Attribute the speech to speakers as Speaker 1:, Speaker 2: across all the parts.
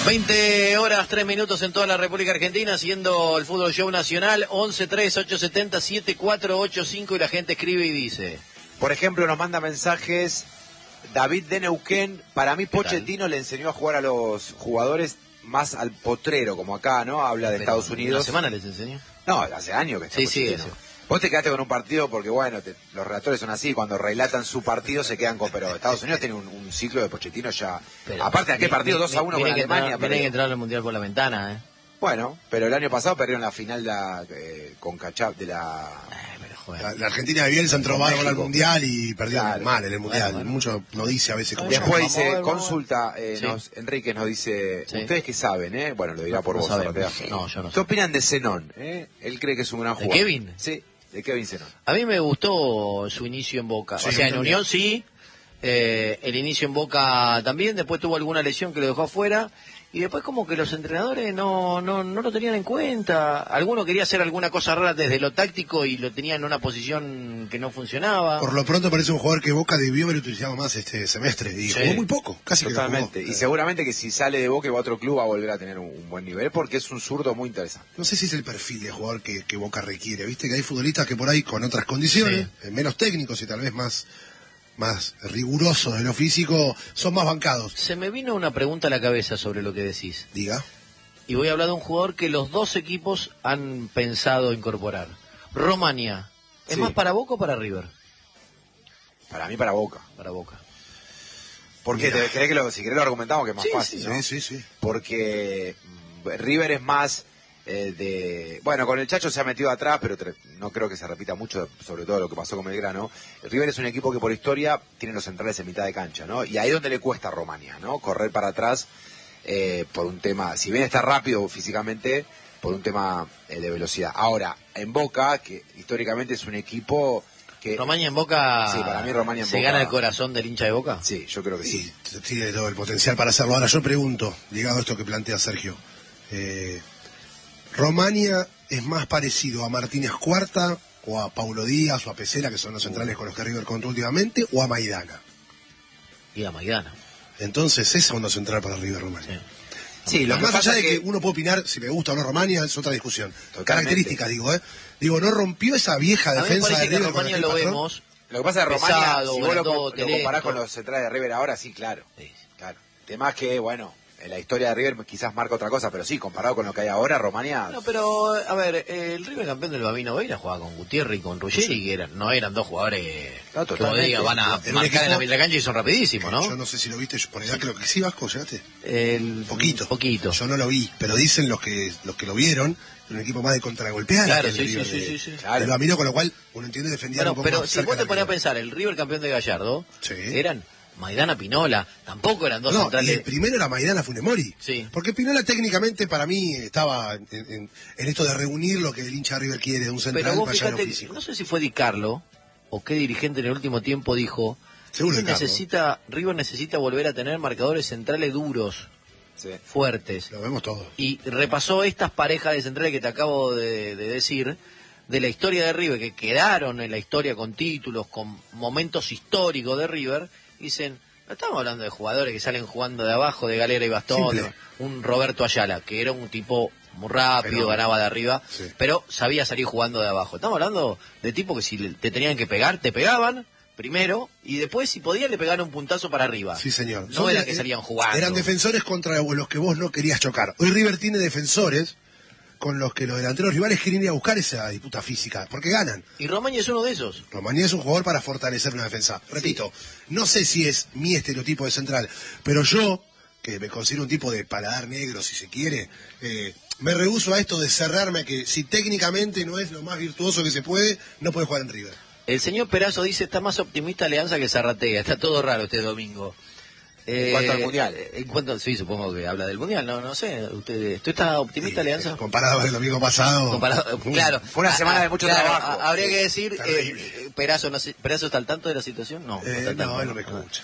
Speaker 1: 20 horas 3 minutos en toda la República Argentina, siendo el Fútbol Show Nacional. 11-3-870-7485 y la gente escribe y dice.
Speaker 2: Por ejemplo, nos manda mensajes David de Neuquén. Para mí Pochettino le enseñó a jugar a los jugadores más al potrero, como acá, ¿no? Habla de Estados Unidos.
Speaker 1: ¿Una semana les enseñó?
Speaker 2: No, hace años que está Pochettino.
Speaker 1: Sí.
Speaker 2: Vos te quedaste con un partido porque, bueno, los relatores son así, cuando relatan su partido se quedan con... Pero Estados Unidos tiene un ciclo de Pochettino ya... Pero, aparte de aquel partido 2-1 con Alemania...
Speaker 1: Tienen que entrar al Mundial por la ventana, ¿eh?
Speaker 2: Bueno, pero el año pasado perdieron la final con Cachap de la...
Speaker 3: La Argentina de Bielsa entró mal al Mundial y perdió mal en el Mundial.
Speaker 1: Bueno.
Speaker 3: Mucho no dice a veces.
Speaker 2: Después dice, consulta, Enrique nos dice, ustedes que saben, bueno, lo dirá por vos.
Speaker 1: No, yo no sé.
Speaker 2: ¿Qué opinan de Zenón? Él cree que es un gran jugador.
Speaker 1: ¿De Kevin?
Speaker 2: Sí, de Kevin Zenón.
Speaker 1: A mí me gustó su inicio en Boca.
Speaker 3: Sí,
Speaker 1: o sea, en Unión sí, el inicio en Boca también, después tuvo alguna lesión que lo dejó afuera. Y después como que los entrenadores no lo tenían en cuenta. Alguno quería hacer alguna cosa rara desde lo táctico y lo tenía en una posición que no funcionaba.
Speaker 3: Por lo pronto parece un jugador que Boca debió haber utilizado más este semestre. Y jugó muy poco, casi
Speaker 2: totalmente.
Speaker 3: Que jugó.
Speaker 2: Y seguramente que si sale de Boca y va a otro club va a volver a tener un buen nivel porque es un zurdo muy interesante.
Speaker 3: No sé si es el perfil de jugador que Boca requiere. Viste que hay futbolistas que por ahí con otras condiciones, menos técnicos y tal vez más rigurosos en lo físico, son más bancados.
Speaker 1: Se me vino una pregunta a la cabeza sobre lo que decís.
Speaker 3: Diga.
Speaker 1: Y voy a hablar de un jugador que los dos equipos han pensado incorporar. Romania. ¿Es más para Boca o para River?
Speaker 2: Para mí para Boca.
Speaker 1: Para Boca.
Speaker 2: ¿Por qué? ¿Crees que si querés lo argumentamos que es más fácil?
Speaker 3: Sí,
Speaker 2: ¿no?
Speaker 3: sí.
Speaker 2: Porque River es más... bueno, con el Chacho se ha metido atrás, pero no creo que se repita mucho, sobre todo lo que pasó con Belgrano. El River es un equipo que por historia tiene los centrales en mitad de cancha, ¿no? Y ahí es donde le cuesta a Romania, ¿no? Correr para atrás por un tema, si bien está rápido físicamente, por un tema de velocidad. Ahora, en Boca, que históricamente es un equipo que...
Speaker 1: ¿Romania en Boca?
Speaker 2: Sí, para mí Romania en
Speaker 1: ¿Se
Speaker 2: Boca
Speaker 1: gana el corazón del hincha de Boca?
Speaker 2: Sí, yo creo que sí.
Speaker 3: Tiene todo el potencial para hacerlo. Ahora yo pregunto, ligado a esto que plantea Sergio, ¿Romania es más parecido a Martínez Cuarta o a Paulo Díaz o a Pesela, que son los centrales con los que River contó últimamente, o a Maidana?
Speaker 1: Y a Maidana.
Speaker 3: Entonces es segundo central para River Romania.
Speaker 2: Sí, lo
Speaker 3: más allá de que uno puede opinar si me gusta o no Romania, es otra discusión.
Speaker 2: Totalmente.
Speaker 3: Características, digo, no rompió esa vieja defensa de
Speaker 1: River.
Speaker 3: River.
Speaker 1: Romania lo vemos.
Speaker 2: Lo que pasa es que Romania,
Speaker 1: pesado,
Speaker 2: si vos lo
Speaker 1: grandote,
Speaker 2: comparás con los centrales de River ahora, sí, claro. Claro. Además que, bueno, en la historia de River quizás marca otra cosa, pero sí, comparado con lo que hay ahora, Romania...
Speaker 1: No, pero, a ver, el River campeón del Babino Veira jugaba con Gutiérrez y con Ruggeri, que no eran dos jugadores que vos digas, van a marcar en la mitad de la cancha y son rapidísimos, ¿no?
Speaker 3: Yo no sé si lo viste, por edad creo que sí, Vasco, ¿llegaste?
Speaker 1: Poquito.
Speaker 3: Yo no lo vi, pero dicen los que lo vieron, un equipo más de contragolpear.
Speaker 1: Claro,
Speaker 3: sí.
Speaker 1: Claro.
Speaker 3: El Babino, con lo cual uno entiende defendía un poco
Speaker 1: pero
Speaker 3: más
Speaker 1: si
Speaker 3: cerca
Speaker 1: vos te
Speaker 3: de la
Speaker 1: ponés a
Speaker 3: pelota.
Speaker 1: pensar, el River campeón de Gallardo, eran Maidana, Pinola, tampoco eran dos
Speaker 3: No,
Speaker 1: centrales.
Speaker 3: y el primero era Maidana Funes Mori.
Speaker 1: Sí.
Speaker 3: Porque Pinola técnicamente para mí estaba en esto de reunir lo que el hincha River quiere de un central.
Speaker 1: Pero vos
Speaker 3: para allá en lo
Speaker 1: fíjate,
Speaker 3: físico.
Speaker 1: no sé si fue Di Carlo o qué dirigente en el último tiempo dijo,
Speaker 3: Seguro Di Carlo.
Speaker 1: River necesita volver a tener marcadores centrales duros, fuertes.
Speaker 3: Lo vemos todo.
Speaker 1: Y repasó estas parejas de centrales que te acabo de decir, de la historia de River, que quedaron en la historia con títulos, con momentos históricos de River. Dicen, no estamos hablando de jugadores que salen jugando de abajo, de galera y bastón, un Roberto Ayala, que era un tipo muy rápido, ganaba de arriba, pero sabía salir jugando de abajo. Estamos hablando de tipos que si te tenían que pegar, te pegaban primero, y después si podían le pegaban un puntazo para arriba.
Speaker 3: Sí, señor.
Speaker 1: No era que salían jugando.
Speaker 3: Eran defensores contra los que vos no querías chocar. Hoy River tiene defensores con los que los delanteros rivales quieren ir a buscar esa disputa física, porque ganan.
Speaker 1: Y Romania es uno de esos.
Speaker 3: Romania es un jugador para fortalecer una defensa. Repito, no sé si es mi estereotipo de central, pero yo, que me considero un tipo de paladar negro, si se quiere, me rehúso a esto de cerrarme a que si técnicamente no es lo más virtuoso que se puede, no puede jugar en River.
Speaker 1: El señor Perazo dice, está más optimista Alianza que Zarratea. Está todo raro este domingo.
Speaker 2: En cuanto al Mundial.
Speaker 1: Sí, supongo que habla del Mundial, no sé. ¿Usted está optimista, Alianza?
Speaker 3: Comparado con el domingo pasado.
Speaker 1: Claro.
Speaker 2: Fue una semana de mucho trabajo.
Speaker 1: Habría que decir, Perazo está al tanto de la situación. No,
Speaker 3: él no me escucha.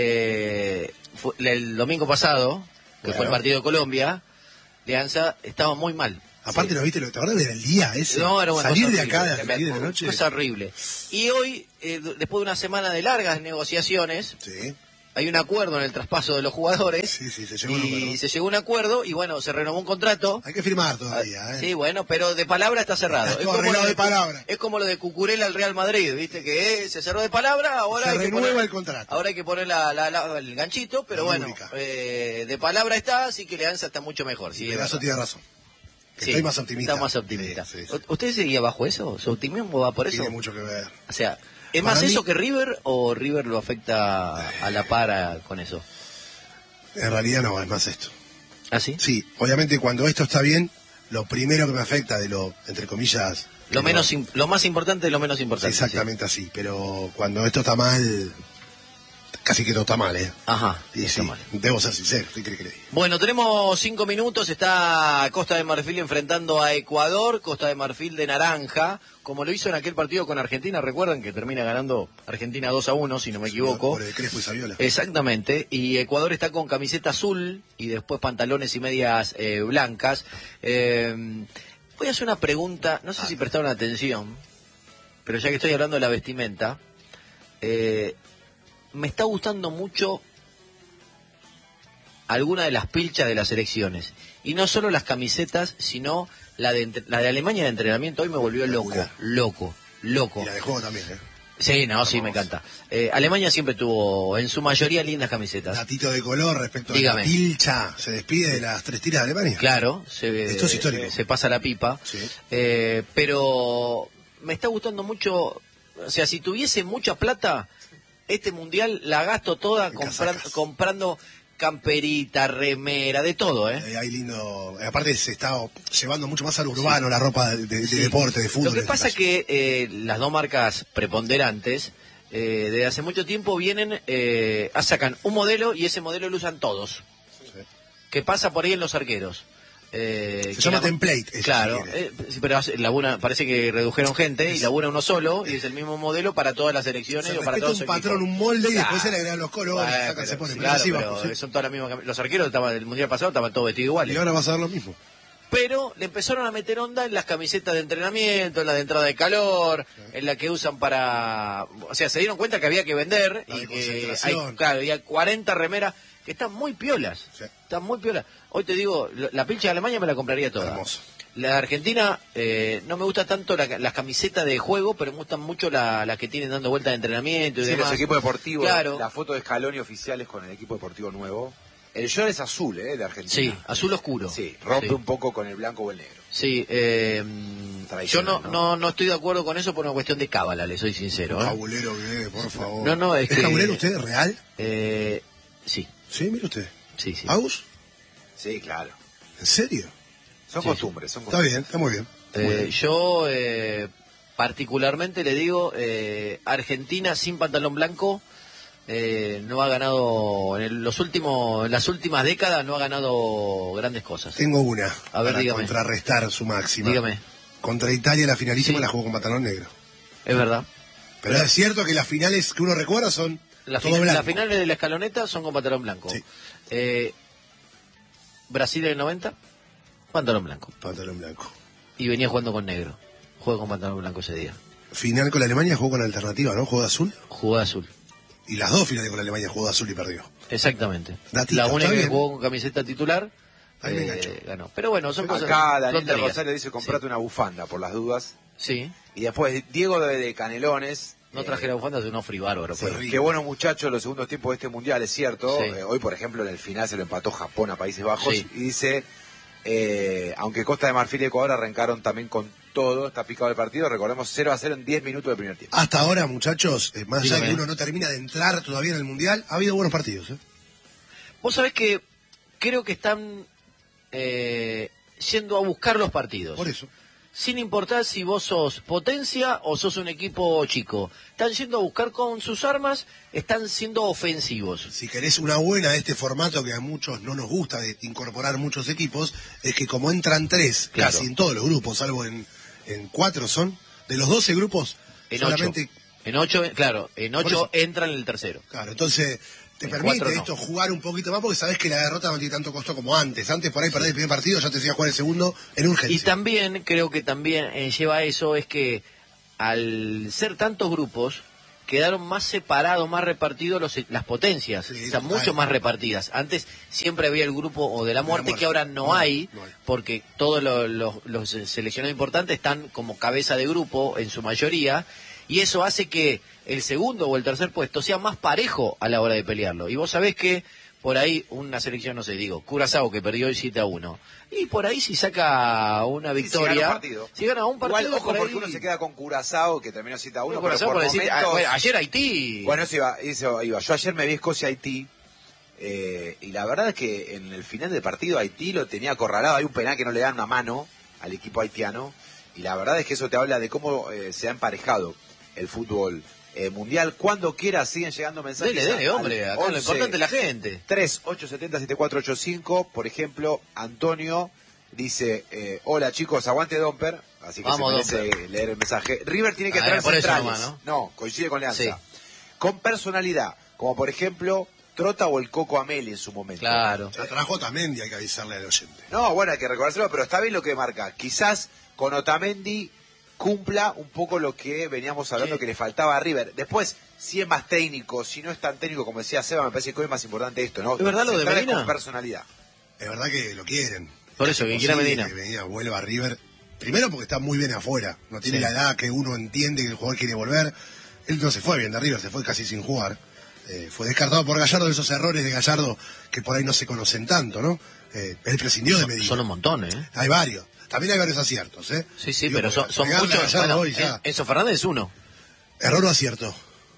Speaker 1: El domingo pasado, que fue el partido de Colombia, Alianza estaba muy mal.
Speaker 3: Aparte, ¿no viste lo que te acordás del día ese?
Speaker 1: No, era una
Speaker 3: salir
Speaker 1: cosa
Speaker 3: de acá
Speaker 1: horrible,
Speaker 3: a salir de la noche.
Speaker 1: Cosa horrible. Y hoy, después de una semana de largas negociaciones, hay un acuerdo en el traspaso de los jugadores.
Speaker 3: Sí, se llegó a un acuerdo.
Speaker 1: Y se llegó a un acuerdo y bueno, se renovó un contrato.
Speaker 3: Hay que firmar todavía, ¿eh?
Speaker 1: Sí, bueno, pero de palabra está cerrado.
Speaker 3: Está todo arreglado de palabra.
Speaker 1: Es como lo de Cucurella al Real Madrid, viste que se cerró de palabra, ahora
Speaker 3: se renueva el contrato.
Speaker 1: Ahora hay que poner el ganchito, pero bueno, de palabra está, así que Leanza está mucho mejor. Sí,
Speaker 3: Pedazo tiene razón.
Speaker 1: Sí,
Speaker 3: estoy más optimista.
Speaker 1: Está más optimista.
Speaker 3: Sí.
Speaker 1: ¿Usted seguía bajo eso? ¿Su optimismo va por eso?
Speaker 3: Tiene mucho que ver.
Speaker 1: O sea, ¿es
Speaker 3: Para
Speaker 1: más
Speaker 3: mí,
Speaker 1: eso que River o River lo afecta a la par con eso?
Speaker 3: En realidad no, es más esto.
Speaker 1: ¿Ah, sí?
Speaker 3: Sí, obviamente cuando esto está bien, lo primero que me afecta de lo, entre comillas...
Speaker 1: Lo más importante de lo menos importante.
Speaker 3: Exactamente así, pero cuando esto está mal, casi que todo está mal, ¿eh?
Speaker 1: Ajá,
Speaker 3: y
Speaker 1: está
Speaker 3: sí,
Speaker 1: mal.
Speaker 3: debo ser sincero, ¿qué cree que le diga?
Speaker 1: Bueno, tenemos 5 minutos, está Costa de Marfil enfrentando a Ecuador, Costa de Marfil de naranja, como lo hizo en aquel partido con Argentina, recuerdan que termina ganando Argentina 2-1, si no me equivoco.
Speaker 3: Por el Crespo y Saviola.
Speaker 1: Exactamente, y Ecuador está con camiseta azul y después pantalones y medias blancas. Voy a hacer una pregunta, no sé si prestaron atención, pero ya que estoy hablando de la vestimenta, me está gustando mucho alguna de las pilchas de las selecciones. Y no solo las camisetas, sino la de Alemania de entrenamiento. Hoy me volvió loco.
Speaker 3: Y la de juego también, ¿eh?
Speaker 1: Sí, no, sí, me encanta. Alemania siempre tuvo, en su mayoría, lindas camisetas.
Speaker 3: Datito de color respecto
Speaker 1: Dígame.
Speaker 3: a la pilcha. ¿Se despide de las 3 tiras de Alemania?
Speaker 1: Claro,
Speaker 3: Esto es histórico.
Speaker 1: se pasa la pipa.
Speaker 3: Sí.
Speaker 1: Pero me está gustando mucho, o sea, si tuviese mucha plata, este mundial la gasto toda comprando camperita, remera, de todo, ¿eh?
Speaker 3: Hay lindo. Aparte se está llevando mucho más al urbano la ropa de deporte, de fútbol.
Speaker 1: Lo que pasa es que las dos marcas preponderantes, desde hace mucho tiempo vienen, sacan un modelo y ese modelo lo usan todos.
Speaker 3: Sí.
Speaker 1: Que pasa por ahí en los arqueros.
Speaker 3: Se llama template. Eso,
Speaker 1: Claro,
Speaker 3: si
Speaker 1: pero parece que redujeron gente y labura uno solo y es el mismo modelo para todas las selecciones
Speaker 3: se
Speaker 1: o para
Speaker 3: respeta
Speaker 1: todos
Speaker 3: un
Speaker 1: los
Speaker 3: patrón,
Speaker 1: equipos.
Speaker 3: un molde y después se le agregan los colores,
Speaker 1: Bueno,
Speaker 3: se pone.
Speaker 1: claro,
Speaker 3: Así
Speaker 1: pero
Speaker 3: va, ¿sí?
Speaker 1: son todas las mismas. Los arqueros del mundial pasado estaban todos vestidos iguales.
Speaker 3: Y ahora va a ser lo mismo.
Speaker 1: Pero le empezaron a meter onda en las camisetas de entrenamiento, en la de entrada de calor, en la que usan para... O sea, se dieron cuenta que había que vender y que había 40 remeras que están muy piolas.
Speaker 3: Sí.
Speaker 1: Están muy piolas. Hoy te digo, la pincha de Alemania me la compraría toda.
Speaker 3: Hermoso.
Speaker 1: La de Argentina, no me gusta tanto las camisetas de juego, pero me gustan mucho las que tienen dando vueltas de entrenamiento y
Speaker 2: Sí,
Speaker 1: demás.
Speaker 2: los equipos deportivos,
Speaker 1: Claro.
Speaker 2: la foto de Scaloni oficiales con el equipo deportivo nuevo. El short es azul, de Argentina.
Speaker 1: Sí, azul oscuro.
Speaker 2: Sí, rompe
Speaker 1: Sí.
Speaker 2: un poco con el blanco o el negro.
Speaker 1: Sí, yo no estoy de acuerdo con eso por una cuestión de cábala, le soy sincero.
Speaker 3: Cabulero que por favor.
Speaker 1: No,
Speaker 3: ¿Es
Speaker 1: que...
Speaker 3: cabulero usted, real?
Speaker 1: Sí.
Speaker 3: Sí, mire usted.
Speaker 1: Sí, sí.
Speaker 3: ¿Agus?
Speaker 2: Sí, claro.
Speaker 3: ¿En serio?
Speaker 2: Son costumbres, son
Speaker 3: Está
Speaker 2: costumbres.
Speaker 3: bien, está muy bien. Muy bien.
Speaker 1: Yo particularmente le digo, Argentina sin pantalón blanco no ha ganado, en las últimas décadas no ha ganado grandes cosas.
Speaker 3: Tengo una
Speaker 1: A ver,
Speaker 3: para
Speaker 1: dígame.
Speaker 3: contrarrestar su máxima.
Speaker 1: Dígame.
Speaker 3: Contra Italia la finalísima
Speaker 1: Sí.
Speaker 3: la jugó con pantalón negro.
Speaker 1: Es verdad.
Speaker 3: Pero es cierto que las finales que uno recuerda son todo blanco.
Speaker 1: Las finales de la escaloneta son con pantalón blanco.
Speaker 3: Sí.
Speaker 1: Brasil del 90, pantalón blanco.
Speaker 3: Pantalón blanco.
Speaker 1: Y venía jugando con negro. Juega con pantalón blanco ese día.
Speaker 3: Final con la Alemania jugó con alternativa, ¿no? Jugó de azul.
Speaker 1: Jugó de azul.
Speaker 3: Y las dos finales con la Alemania jugó de azul y perdió.
Speaker 1: Exactamente.
Speaker 3: Datito,
Speaker 1: La única
Speaker 3: está
Speaker 1: que
Speaker 3: bien.
Speaker 1: jugó con camiseta titular
Speaker 3: Ahí me enganchó.
Speaker 1: ganó. Pero bueno, son cosas.
Speaker 2: Acá Daniel de
Speaker 1: tonterías.
Speaker 2: Rosario dice comprate una bufanda por las dudas.
Speaker 1: Sí.
Speaker 2: Y después Diego de Canelones.
Speaker 1: No traje la bufanda de un frío bárbaro.
Speaker 3: Sí,
Speaker 1: pero-
Speaker 3: rico.
Speaker 2: Qué buenos muchachos los segundos tiempos de este mundial, es cierto.
Speaker 1: Sí.
Speaker 2: Hoy, por ejemplo, en el final se lo empató Japón a Países Bajos.
Speaker 1: Sí.
Speaker 2: Y dice, aunque Costa de Marfil y Ecuador arrancaron también con todo, está picado el partido, recordemos 0-0 en 10 minutos del primer tiempo.
Speaker 3: Hasta ahora, muchachos, más allá de
Speaker 1: Dígame.
Speaker 3: que uno no termina de entrar todavía en el Mundial, ha habido buenos partidos.
Speaker 1: Vos sabés que creo que están yendo a buscar los partidos.
Speaker 3: Por eso.
Speaker 1: Sin importar si vos sos potencia o sos un equipo chico. Están yendo a buscar con sus armas, están siendo ofensivos.
Speaker 3: Si querés una buena de este formato que a muchos no nos gusta de incorporar muchos equipos, es que como entran 3,
Speaker 1: Claro.
Speaker 3: casi en todos los grupos, salvo en 4 son, de los 12 grupos,
Speaker 1: En
Speaker 3: solamente...
Speaker 1: 8. En 8, claro, en
Speaker 3: Por
Speaker 1: 8
Speaker 3: eso.
Speaker 1: entran en el tercero.
Speaker 3: Claro, entonces te
Speaker 1: En
Speaker 3: permite
Speaker 1: 4 no.
Speaker 3: esto jugar un poquito más porque sabés que la derrota no tiene tanto costo como antes. Antes por ahí perdés el primer partido, ya te decía jugar el segundo en urgencia.
Speaker 1: Y también, creo que también lleva a eso, es que al ser tantos grupos, quedaron más separados, más repartidos las potencias,
Speaker 3: Sí,
Speaker 1: o sea,
Speaker 3: total.
Speaker 1: mucho más repartidas. Antes siempre había el grupo o de la muerte, que ahora no hay,
Speaker 3: no hay.
Speaker 1: porque todos los seleccionados importantes están como cabeza de grupo en su mayoría, y eso hace que el segundo o el tercer puesto sea más parejo a la hora de pelearlo. Y vos sabés que por ahí una selección, no sé, digo, Curazao, que perdió hoy 7-1, y por ahí si saca una victoria, si gana un partido,
Speaker 2: Igual, ojo,
Speaker 1: por ahí...
Speaker 2: porque uno se queda con Curazao, que terminó 7-1, pero
Speaker 1: Curazao
Speaker 2: por
Speaker 1: por decir,
Speaker 2: momentos...
Speaker 1: bueno, ayer Haití...
Speaker 2: Bueno, eso iba. Yo ayer me vi Escocia-Haití, y la verdad es que en el final del partido Haití lo tenía acorralado. Hay un penal que no le dan una mano al equipo haitiano, y la verdad es que eso te habla de cómo se ha emparejado el fútbol mundial. Cuando quiera siguen llegando mensajes.
Speaker 1: Dele, hombre, acá lo importante es la gente.
Speaker 2: 3-870-7485, por ejemplo, Antonio dice, hola chicos, aguante Domper, así que
Speaker 1: Vamos,
Speaker 2: se merece leer el mensaje. River tiene que traer
Speaker 1: por eso
Speaker 2: centrales.
Speaker 1: nomás,
Speaker 2: ¿no? Coincide con Leanza.
Speaker 1: Sí.
Speaker 2: Con personalidad, como por ejemplo Trota o el Coco Ameli en su momento.
Speaker 1: Claro.
Speaker 3: Ya trajo Otamendi, hay que avisarle al oyente.
Speaker 2: No, bueno, hay que recordárselo, pero está bien lo que marca. Quizás con Otamendi cumpla un poco lo que veníamos hablando,
Speaker 1: Sí.
Speaker 2: que le faltaba a River. Después, si es más técnico, si no es tan técnico como decía Seba, me parece que hoy es más importante esto, ¿no?
Speaker 1: ¿Es verdad lo de
Speaker 2: Centrales
Speaker 1: Medina?
Speaker 2: con personalidad.
Speaker 3: Es verdad que lo quieren.
Speaker 1: Por eso, que quiera
Speaker 3: Posible
Speaker 1: Medina.
Speaker 3: que Medina vuelva a River. Primero porque está muy bien afuera. No tiene
Speaker 1: Sí.
Speaker 3: la edad que uno entiende que el jugador quiere volver. Él no se fue bien de River, se fue casi sin jugar. Fue descartado por Gallardo, de esos errores de Gallardo que por ahí no se conocen tanto, ¿no? Él prescindió de Medina.
Speaker 1: Son un montón, ¿eh?
Speaker 3: Hay varios. También hay varios aciertos, ¿eh?
Speaker 1: Sí, sí,
Speaker 3: Digo,
Speaker 1: pero son
Speaker 3: pegarle a
Speaker 1: muchos.
Speaker 3: Gallardo
Speaker 1: Bueno,
Speaker 3: hoy ya.
Speaker 1: Enzo Fernández es uno.
Speaker 3: ¿Error o acierto?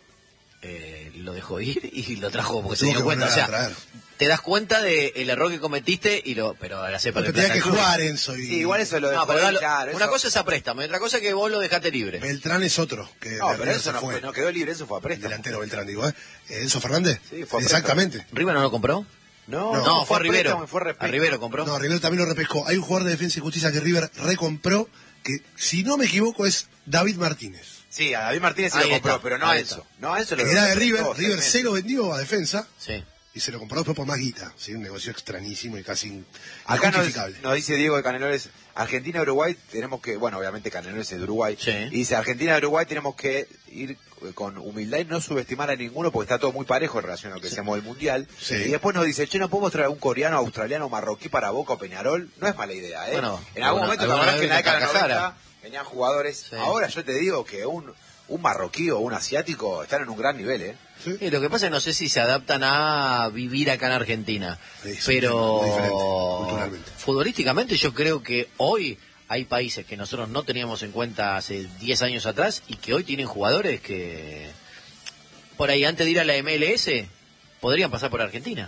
Speaker 1: Lo dejó ir y lo trajo porque se
Speaker 3: Tuvo
Speaker 1: dio
Speaker 3: que
Speaker 1: cuenta. O
Speaker 3: volver a
Speaker 1: sea,
Speaker 3: traer.
Speaker 1: te das cuenta del error que cometiste, pero a la cepa
Speaker 3: Pero tenía que jugar Enzo y
Speaker 2: Sí, igual eso lo
Speaker 1: No,
Speaker 2: dejó
Speaker 1: pero
Speaker 2: ir, claro,
Speaker 1: una
Speaker 2: eso-
Speaker 1: cosa es a préstamo y otra cosa es que vos lo dejaste libre.
Speaker 3: Beltrán es otro. Que
Speaker 2: No,
Speaker 3: de
Speaker 2: pero
Speaker 3: River
Speaker 2: eso
Speaker 3: se fue.
Speaker 2: no quedó libre, eso fue a
Speaker 3: El
Speaker 2: préstamo.
Speaker 3: delantero Beltrán, digo, ¿eh? ¿Enzo Fernández?
Speaker 2: Sí, fue a
Speaker 3: Exactamente.
Speaker 1: ¿River no lo compró?
Speaker 2: No,
Speaker 1: fue a Rivero.
Speaker 2: préstamo y fue
Speaker 1: A
Speaker 2: respecto.
Speaker 1: Rivero compró.
Speaker 3: No, River también lo repescó. Hay un jugador de Defensa y Justicia que River recompró, que si no me equivoco es David Martínez.
Speaker 2: Sí, a David Martínez sí
Speaker 1: Ahí
Speaker 2: lo compró,
Speaker 1: está,
Speaker 2: pero no a
Speaker 1: ahí
Speaker 2: Enzo.
Speaker 1: está.
Speaker 2: No a Enzo
Speaker 3: Que
Speaker 2: lo
Speaker 3: era de
Speaker 2: compró,
Speaker 3: River,
Speaker 2: todos,
Speaker 3: River
Speaker 2: tremendo.
Speaker 3: se lo vendió a Defensa
Speaker 1: Sí.
Speaker 3: y se lo compró después por más guita. ¿Sí? Un negocio extrañísimo y casi
Speaker 2: Acá
Speaker 3: injustificable.
Speaker 2: nos dice Diego de Canelones, Argentina-Uruguay tenemos que, bueno, obviamente Canelones es de Uruguay,
Speaker 1: Sí.
Speaker 2: y dice Argentina-Uruguay tenemos que ir con humildad y no subestimar a ninguno porque está todo muy parejo en relación a lo que decíamos del Mundial.
Speaker 3: Sí.
Speaker 2: Y después nos dice, che, ¿no podemos traer un coreano, australiano, marroquí para Boca o Peñarol? No es mala idea, ¿eh?
Speaker 1: Bueno,
Speaker 2: en algún momento, la
Speaker 1: alguna
Speaker 2: verdad que en la
Speaker 1: vez
Speaker 2: década de
Speaker 1: Cajara.
Speaker 2: 90 venían jugadores.
Speaker 1: Sí.
Speaker 2: Ahora yo te digo que un marroquí o un asiático están en un gran nivel, ¿eh?
Speaker 3: ¿Sí?
Speaker 1: Y lo que pasa es que no sé si se adaptan a vivir acá en Argentina,
Speaker 3: Sí, sí,
Speaker 1: pero
Speaker 3: muy diferente, culturalmente.
Speaker 1: futbolísticamente yo creo que hoy hay países que nosotros no teníamos en cuenta hace 10 años atrás y que hoy tienen jugadores que por ahí antes de ir a la MLS podrían pasar por Argentina.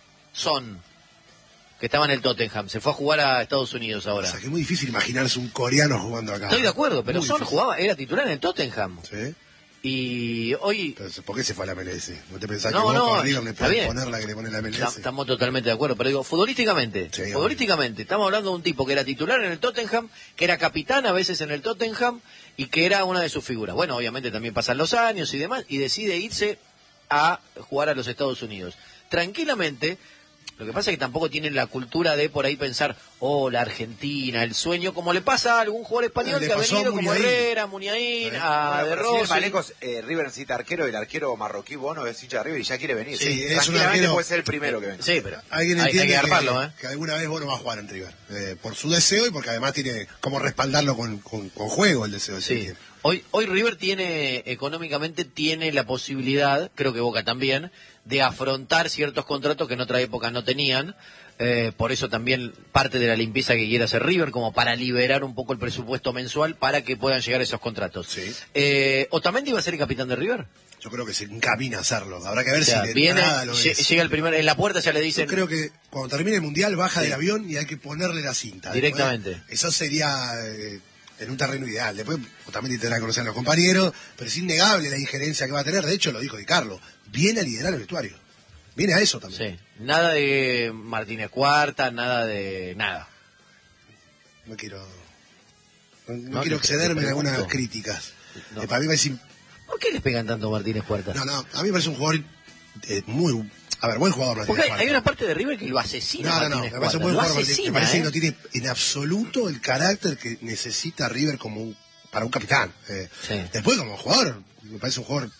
Speaker 1: Son que estaba en el Tottenham, se fue a jugar a Estados Unidos
Speaker 3: O
Speaker 1: ahora.
Speaker 3: sea, que es muy difícil imaginarse un coreano jugando acá.
Speaker 1: Estoy de acuerdo, pero
Speaker 3: Muy
Speaker 1: Son
Speaker 3: difícil.
Speaker 1: era titular en el Tottenham.
Speaker 3: ¿Sí?
Speaker 1: Y hoy
Speaker 3: Entonces, ¿por qué se fue a la MLS? ¿No te pensás
Speaker 1: No,
Speaker 3: que vos
Speaker 1: no,
Speaker 3: por River le
Speaker 1: está
Speaker 3: podés
Speaker 1: bien.
Speaker 3: poner la que le pone la MLS?
Speaker 1: estamos totalmente de acuerdo, pero digo, futbolísticamente,
Speaker 3: Sí,
Speaker 1: estamos hablando de un tipo que era titular en el Tottenham, que era capitán a veces en el Tottenham y que era una de sus figuras. Bueno, obviamente también pasan los años y demás, y decide irse a jugar a los Estados Unidos. Tranquilamente, lo que pasa es que tampoco tienen la cultura de por ahí pensar, oh, la Argentina, el sueño, como le pasa a algún jugador español
Speaker 3: Le
Speaker 1: que ha
Speaker 3: pasó a
Speaker 1: venido como
Speaker 3: Muniain.
Speaker 1: Herrera, Muniain, a De
Speaker 2: Bueno, pero si
Speaker 1: Rossi.
Speaker 2: es más lejos, River necesita arquero y el arquero marroquí Bono es hincha de River y ya quiere venir.
Speaker 3: Sí, es un
Speaker 2: Tranquilamente
Speaker 3: arquero-
Speaker 2: puede ser el primero que venga.
Speaker 1: Sí, pero
Speaker 3: Alguien
Speaker 1: hay
Speaker 3: entiende
Speaker 1: que armarlo, ¿eh?
Speaker 3: que alguna vez vos no vas a jugar en River. Por su deseo y porque además tiene como respaldarlo con juego el deseo de
Speaker 1: Sí.
Speaker 3: seguir.
Speaker 1: Hoy River económicamente tiene la posibilidad, creo que Boca también, de afrontar ciertos contratos que en otra época no tenían. Por eso también parte de la limpieza que quiere hacer River, como para liberar un poco el presupuesto mensual para que puedan llegar esos contratos.
Speaker 3: Sí.
Speaker 1: ¿Otamendi va a ser el capitán de River?
Speaker 3: Yo creo que se encamina a hacerlo. Habrá que ver
Speaker 1: O sea,
Speaker 3: si de
Speaker 1: viene,
Speaker 3: entrada lo es.
Speaker 1: llega el primer, en la puerta ya le dicen...
Speaker 3: Yo creo que cuando termine el Mundial baja
Speaker 1: Sí.
Speaker 3: del avión y hay que ponerle la cinta.
Speaker 1: Directamente.
Speaker 3: Después, eso sería en un terreno ideal. Después también tendrá que conocer a los compañeros, pero es innegable la injerencia que va a tener. De hecho, lo dijo Di Carlo. Viene a liderar el vestuario. Viene a eso también.
Speaker 1: Sí, nada de Martínez Cuarta, nada de... nada.
Speaker 3: No quiero,
Speaker 1: No,
Speaker 3: quiero
Speaker 1: te
Speaker 3: excederme en
Speaker 1: pregunto.
Speaker 3: algunas críticas.
Speaker 1: No.
Speaker 3: Para mí me parece...
Speaker 1: ¿Por qué les pegan tanto a Martínez Cuarta?
Speaker 3: No, a mí me parece un jugador muy... A ver, buen jugador Martínez
Speaker 1: Porque hay
Speaker 3: Cuarta.
Speaker 1: una parte de River que lo asesina.
Speaker 3: No,
Speaker 1: Martínez
Speaker 3: me parece un
Speaker 1: Cuarta,
Speaker 3: buen
Speaker 1: lo
Speaker 3: jugador Martínez.
Speaker 1: asesina,
Speaker 3: Me parece que
Speaker 1: ¿eh?
Speaker 3: no tiene en absoluto el carácter que necesita River como para un capitán.
Speaker 1: Sí.
Speaker 3: Después como jugador, me parece un jugador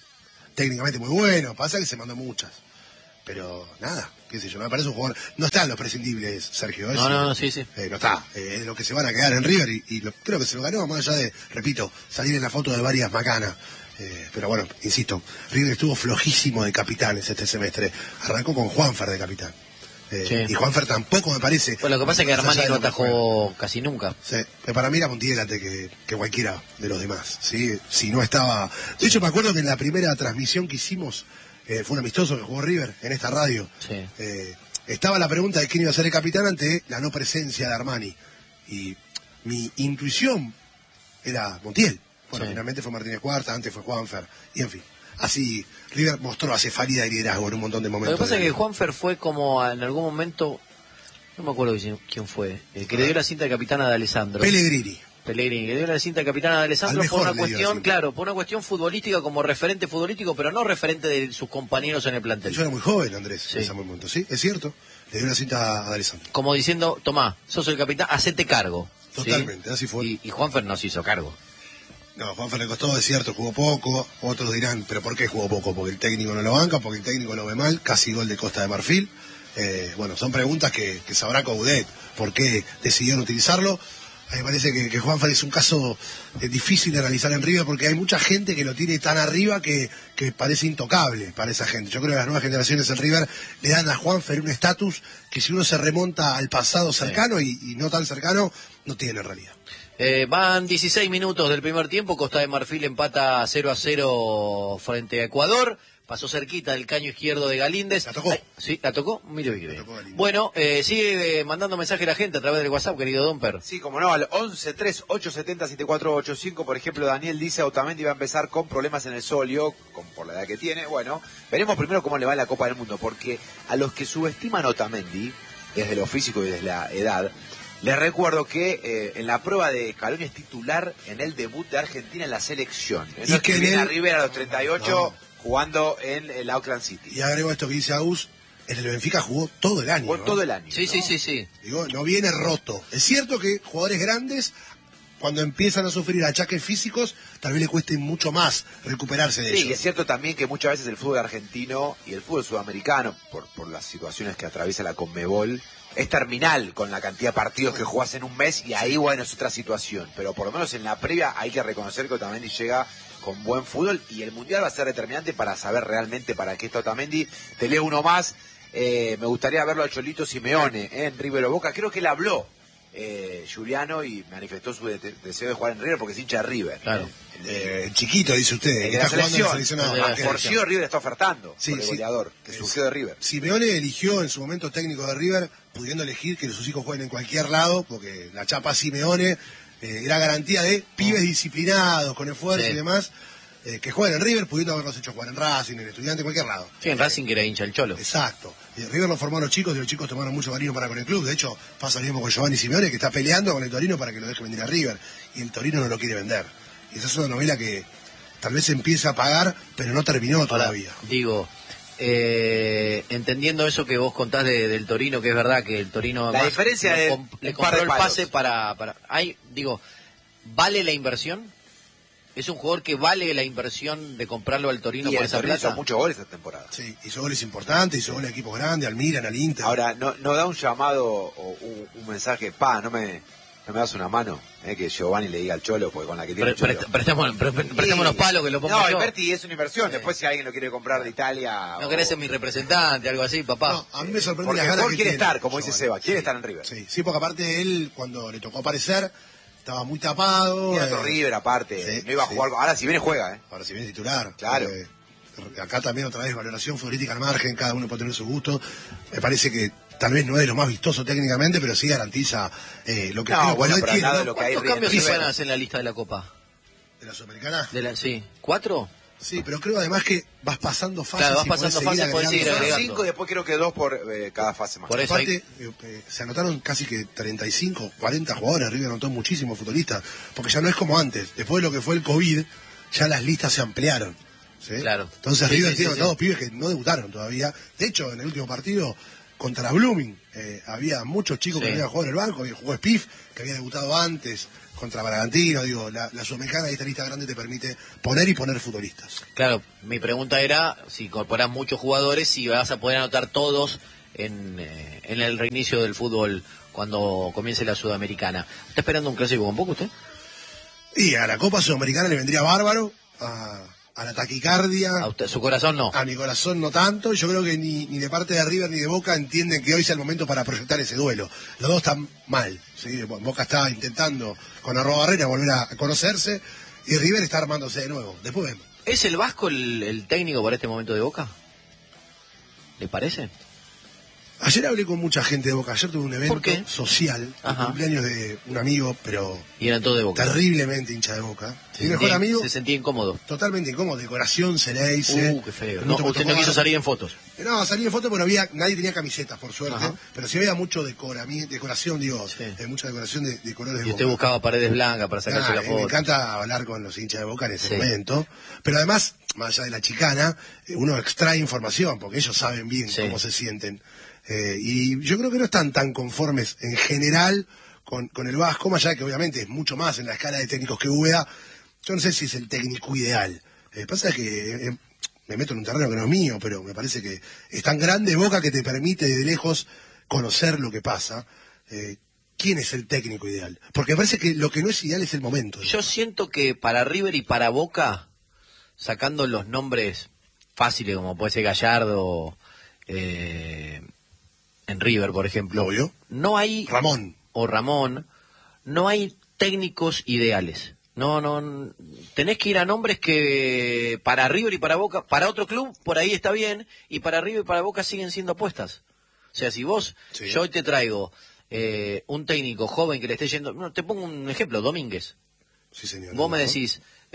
Speaker 3: técnicamente muy bueno, pasa que se mandó muchas. Pero nada, qué sé yo, me parece un jugador... No están los prescindibles, Sergio.
Speaker 1: No, sí.
Speaker 3: No está. Es lo que se van a quedar en River creo que se lo ganó, más allá de, repito, salir en la foto de varias macanas. Pero bueno, insisto, River estuvo flojísimo de capitanes este semestre. Arrancó con Juanfer de capitán.
Speaker 1: Sí.
Speaker 3: Y Juanfer tampoco me parece...
Speaker 1: Pues lo que pasa es que Armani no atajó casi nunca.
Speaker 3: Sí, que para mí era Montiel antes que cualquiera de los demás. ¿Sí? Si no estaba... De hecho, me acuerdo que en la primera transmisión que hicimos, fue un amistoso que jugó River en esta radio.
Speaker 1: Sí.
Speaker 3: Estaba la pregunta de quién iba a ser el capitán ante la no presencia de Armani. Y mi intuición era Montiel. Bueno,
Speaker 1: Sí.
Speaker 3: finalmente fue Martínez Cuarta, antes fue Juanfer. Y en fin, así River mostró acefalía y liderazgo en un montón de
Speaker 1: Lo
Speaker 3: momentos.
Speaker 1: que pasa es que Juanfer fue como en algún momento, no me acuerdo quién fue, el que le dio la cinta de capitana de Alessandro.
Speaker 3: Pellegrini.
Speaker 1: Pellegrini, que le dio la cinta de capitana de Alessandro
Speaker 3: Al
Speaker 1: por
Speaker 3: mejor
Speaker 1: una
Speaker 3: le dio la
Speaker 1: cuestión,
Speaker 3: cinta.
Speaker 1: claro, por una cuestión futbolística como referente futbolístico, pero no referente de sus compañeros en el plantel.
Speaker 3: Yo era muy joven, Andrés,
Speaker 1: Sí.
Speaker 3: en ese momento. Sí, es cierto. Le dio una cinta a Alessandro.
Speaker 1: Como diciendo, tomá, sos el capitán, hacete cargo. ¿sí?
Speaker 3: Totalmente, así fue.
Speaker 1: Y Juanfer no se hizo cargo.
Speaker 3: No, Juanfer le costó, es cierto, jugó poco. Otros dirán, ¿pero por qué jugó poco? Porque el técnico no lo banca, porque el técnico lo ve mal. Casi gol de Costa de Marfil. Bueno, son preguntas que sabrá Coudet. ¿Por qué decidieron utilizarlo? A mí me parece que Juanfer es un caso difícil de analizar en River porque hay mucha gente que lo tiene tan arriba que parece intocable para esa gente. Yo creo que las nuevas generaciones en River le dan a Juanfer un estatus que si uno se remonta al pasado cercano y no tan cercano, no tiene en realidad.
Speaker 1: Van 16 minutos del primer tiempo, Costa de Marfil empata 0-0 frente a Ecuador. Pasó cerquita del caño izquierdo de Galíndez.
Speaker 3: ¿La tocó?
Speaker 1: Sí, ¿la tocó? Mire bien.
Speaker 3: La tocó Galíndez.
Speaker 1: Bueno, sigue mandando mensaje la gente a través del WhatsApp, querido Domper.
Speaker 2: Sí, como no, al 11-3-870-7485, por ejemplo, Daniel dice Otamendi va a empezar con problemas en el solio, por la edad que tiene. Bueno, veremos primero cómo le va en la Copa del Mundo, porque a los que subestiman a Otamendi, desde lo físico y desde la edad, les recuerdo que en la prueba de Scaloni es titular en el debut de Argentina en la selección.
Speaker 3: Y que
Speaker 2: viene a
Speaker 3: él-
Speaker 2: River a los 38
Speaker 3: No.
Speaker 2: jugando en el Auckland City.
Speaker 3: Y agrego esto que dice Agus, en el Benfica jugó todo el año.
Speaker 2: Jugó
Speaker 3: ¿no?
Speaker 2: todo el año.
Speaker 1: Sí,
Speaker 2: ¿no?
Speaker 1: sí.
Speaker 3: Digo, no viene roto. Es cierto que jugadores grandes, cuando empiezan a sufrir achaques físicos, tal vez le cueste mucho más recuperarse de
Speaker 2: Sí, y
Speaker 3: ellos.
Speaker 2: es cierto también que muchas veces el fútbol argentino y el fútbol sudamericano, por las situaciones que atraviesa la Conmebol, es terminal con la cantidad de partidos que jugás en un mes y ahí, bueno, es otra situación. Pero por lo menos en la previa hay que reconocer que Otamendi llega con buen fútbol y el Mundial va a ser determinante para saber realmente para qué está Otamendi. Te leo uno más, me gustaría verlo al Cholito Simeone en River o Boca. Creo que él habló, Giuliano, y manifestó su deseo de jugar en River porque es hincha de River.
Speaker 1: Claro.
Speaker 3: El chiquito, dice usted,
Speaker 2: El
Speaker 3: que
Speaker 2: de la
Speaker 3: está jugando en la
Speaker 2: selección.
Speaker 3: selección.
Speaker 1: El de la
Speaker 3: ok.
Speaker 2: Por sí River está ofertando
Speaker 3: Sí,
Speaker 2: por el
Speaker 3: sí.
Speaker 2: goleador que surgió de River.
Speaker 3: Simeone eligió en su momento técnico de River, pudiendo elegir que sus hijos jueguen en cualquier lado, porque la chapa Simeone era garantía de pibes disciplinados, con esfuerzo
Speaker 1: Sí.
Speaker 3: y demás, que jueguen en River, pudiendo haberlos hecho jugar en Racing, en Estudiante, en cualquier lado.
Speaker 1: Sí, en Racing que era hincha el Cholo.
Speaker 3: Exacto. River lo formó a los chicos y los chicos tomaron mucho cariño para con el club. De hecho, pasa lo mismo con Giovanni Simeone, que está peleando con el Torino para que lo deje venir a River. Y el Torino no lo quiere vender. Y esa es una novela que tal vez se empieza a pagar, pero no terminó
Speaker 1: Ahora,
Speaker 3: todavía.
Speaker 1: digo, entendiendo eso que vos contás del Torino, que es verdad que el Torino
Speaker 2: La
Speaker 1: más
Speaker 2: diferencia
Speaker 1: le
Speaker 2: es
Speaker 1: le
Speaker 2: un par
Speaker 1: compró
Speaker 2: de
Speaker 1: el
Speaker 2: palos.
Speaker 1: pase para ¿vale la inversión? ¿Es un jugador que vale la inversión de comprarlo al Torino
Speaker 2: Y
Speaker 1: por
Speaker 2: el
Speaker 1: esa
Speaker 2: Torino
Speaker 1: plata?
Speaker 2: hizo muchos goles esta temporada.
Speaker 3: Sí, hizo goles importantes, hizo goles a equipos grandes, al Milan, al Inter.
Speaker 2: Ahora, no da un llamado o un mensaje, no me das una mano, que Giovanni le diga al Cholo, porque con la que tiene el Cholo.
Speaker 1: Prestemos los palos que lo pongo
Speaker 2: No,
Speaker 1: yo.
Speaker 2: Berti es una inversión.
Speaker 1: Sí.
Speaker 2: Después si alguien lo quiere comprar de Italia...
Speaker 1: No querés ser mi representante, algo así, papá.
Speaker 3: No, a mí me sorprende
Speaker 2: Porque
Speaker 3: las
Speaker 2: el
Speaker 3: ganas
Speaker 2: jugador
Speaker 3: que
Speaker 2: quiere
Speaker 3: tiene,
Speaker 2: estar, como dice
Speaker 3: Giovanni.
Speaker 2: Seba, quiere estar en River.
Speaker 3: Sí, sí, porque aparte él, cuando le tocó aparecer, estaba muy tapado.
Speaker 2: Tiene otro River aparte,
Speaker 3: sí,
Speaker 2: no iba a
Speaker 3: sí.
Speaker 2: jugar. Ahora si viene juega,
Speaker 3: Ahora si viene titular.
Speaker 2: Claro.
Speaker 3: Acá también otra vez valoración futbolística al margen, cada uno puede tener su gusto. Me parece que tal vez no es lo más vistoso técnicamente, pero sí garantiza lo que
Speaker 2: No,
Speaker 3: creo
Speaker 2: bueno,
Speaker 3: que él
Speaker 2: pero al
Speaker 3: quiere,
Speaker 2: lado
Speaker 3: ¿no?
Speaker 2: de lo que hay
Speaker 1: ¿Cuántos cambios
Speaker 2: River.
Speaker 1: se van a hacer en la lista de la Copa?
Speaker 3: De la Sudamericana.
Speaker 1: Sí, ¿4?
Speaker 3: Sí, pero creo además que vas pasando fases.
Speaker 1: Claro, vas
Speaker 3: y
Speaker 1: pasando
Speaker 3: podés
Speaker 1: fases, podés seguir
Speaker 3: agregando.
Speaker 2: Son
Speaker 1: agregando.
Speaker 2: 5 y después creo que 2 por cada fase más.
Speaker 1: Por eso
Speaker 3: Aparte, se anotaron casi que 35, 40 jugadores. River anotó muchísimos futbolistas. Porque ya no es como antes. Después de lo que fue el COVID, ya las listas se ampliaron. ¿sí?
Speaker 1: Claro.
Speaker 3: Entonces
Speaker 1: Sí,
Speaker 3: River
Speaker 1: sí,
Speaker 3: tiene
Speaker 1: sí,
Speaker 3: anotados pibes que no debutaron todavía. De hecho, en el último partido, contra Blooming. Había muchos chicos que habían jugado en el banco, jugó Spiff, que había debutado antes contra Bragantino. Digo, la Sudamericana y esta lista grande te permite poner y poner futbolistas.
Speaker 1: Claro, mi pregunta era, si incorporás muchos jugadores, si vas a poder anotar todos en el reinicio del fútbol cuando comience la Sudamericana. ¿Está esperando un clásico con poco usted?
Speaker 3: Y a la Copa Sudamericana le vendría bárbaro, a la taquicardia.
Speaker 1: A usted, su corazón no.
Speaker 3: A mi corazón no tanto. Yo creo que ni de parte de River ni de Boca entienden que hoy sea el momento para proyectar ese duelo. Los dos están mal, ¿sí? Boca está intentando con Arrobarrena volver a conocerse y River está armándose de nuevo. Después vemos.
Speaker 1: ¿Es el Vasco el técnico para este momento de Boca? ¿Le parece?
Speaker 3: Ayer hablé con mucha gente de Boca. Ayer tuve un evento social, el cumpleaños de un amigo, pero
Speaker 1: y eran todos de Boca,
Speaker 3: terriblemente hincha de Boca. Mi mejor amigo
Speaker 1: se sentía incómodo.
Speaker 3: Totalmente incómodo. Decoración Ceneice.
Speaker 1: Qué feo. No, usted no quiso salir en fotos.
Speaker 3: No, salí en fotos, pero nadie tenía camisetas, por suerte. Pero sí había mucho decoración, digo, mucha decoración de colores de Boca.
Speaker 1: Y usted buscaba paredes blancas para sacarse la foto.
Speaker 3: Me encanta hablar con los hinchas de Boca en ese momento. Pero además, más allá de la chicana, uno extrae información, porque ellos saben bien cómo se sienten. Y yo creo que no están tan conformes en general con el Vasco, más allá de que obviamente es mucho más en la escala de técnicos que UEA. Yo no sé si es el técnico ideal. Pasa que me meto en un terreno que no es mío, pero me parece que es tan grande Boca que te permite de lejos conocer lo que pasa. ¿Quién es el técnico ideal? Porque me parece que lo que no es ideal es el momento, ¿no?
Speaker 1: Yo siento que para River y para Boca, sacando los nombres fáciles como puede ser Gallardo, en River, por ejemplo,
Speaker 3: ¿obvio?
Speaker 1: No hay
Speaker 3: Ramón,
Speaker 1: no hay técnicos ideales. No, tenés que ir a nombres que para River y para Boca, para otro club por ahí está bien, y para River y para Boca siguen siendo apuestas. O sea, si vos, yo hoy te traigo un técnico joven que le esté yendo, no, te pongo un ejemplo, Domínguez.
Speaker 3: Sí, señor.
Speaker 1: Vos me decís,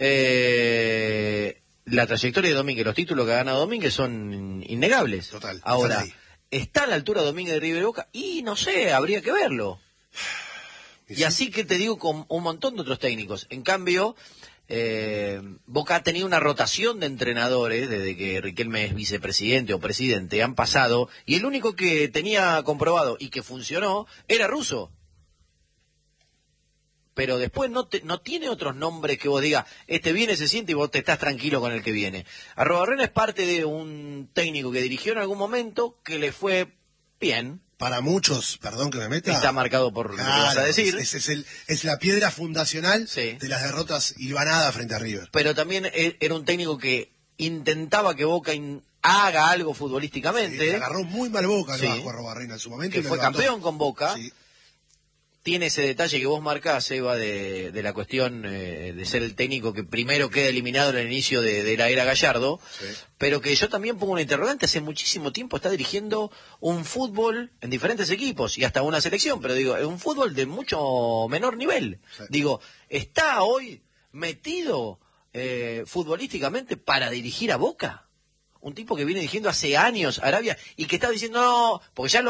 Speaker 1: la trayectoria de Domínguez, los títulos que ha ganado Domínguez son innegables.
Speaker 3: Total.
Speaker 1: Ahora, ¿está a la altura Domínguez de River y Boca? Y no sé, habría que verlo. Y así que te digo con un montón de otros técnicos. En cambio, Boca ha tenido una rotación de entrenadores desde que Riquelme es vicepresidente o presidente, han pasado, y el único que tenía comprobado y que funcionó era Russo. Pero después no tiene otros nombres que vos digas, este viene, se siente y vos te estás tranquilo con el que viene. Arrobarrena es parte de un técnico que dirigió en algún momento que le fue bien.
Speaker 3: Para muchos, perdón que me meta,
Speaker 1: está marcado por lo que vas a decir.
Speaker 3: Es la piedra fundacional de las derrotas hilvanadas frente a River.
Speaker 1: Pero también era un técnico que intentaba que Boca haga algo futbolísticamente.
Speaker 3: Agarró muy mal Boca, lo bajó a Arrobarrena en su momento.
Speaker 1: Que fue campeón con Boca. Sí. Tiene ese detalle que vos marcás, Eva, de la cuestión de ser el técnico que primero queda eliminado en el inicio de la era Gallardo, pero que yo también pongo una interrogante. Hace muchísimo tiempo está dirigiendo un fútbol en diferentes equipos y hasta una selección, pero digo, es un fútbol de mucho menor nivel. Digo, ¿está hoy metido futbolísticamente para dirigir a Boca? Un tipo que viene dirigiendo hace años Arabia y que está diciendo, no, porque ya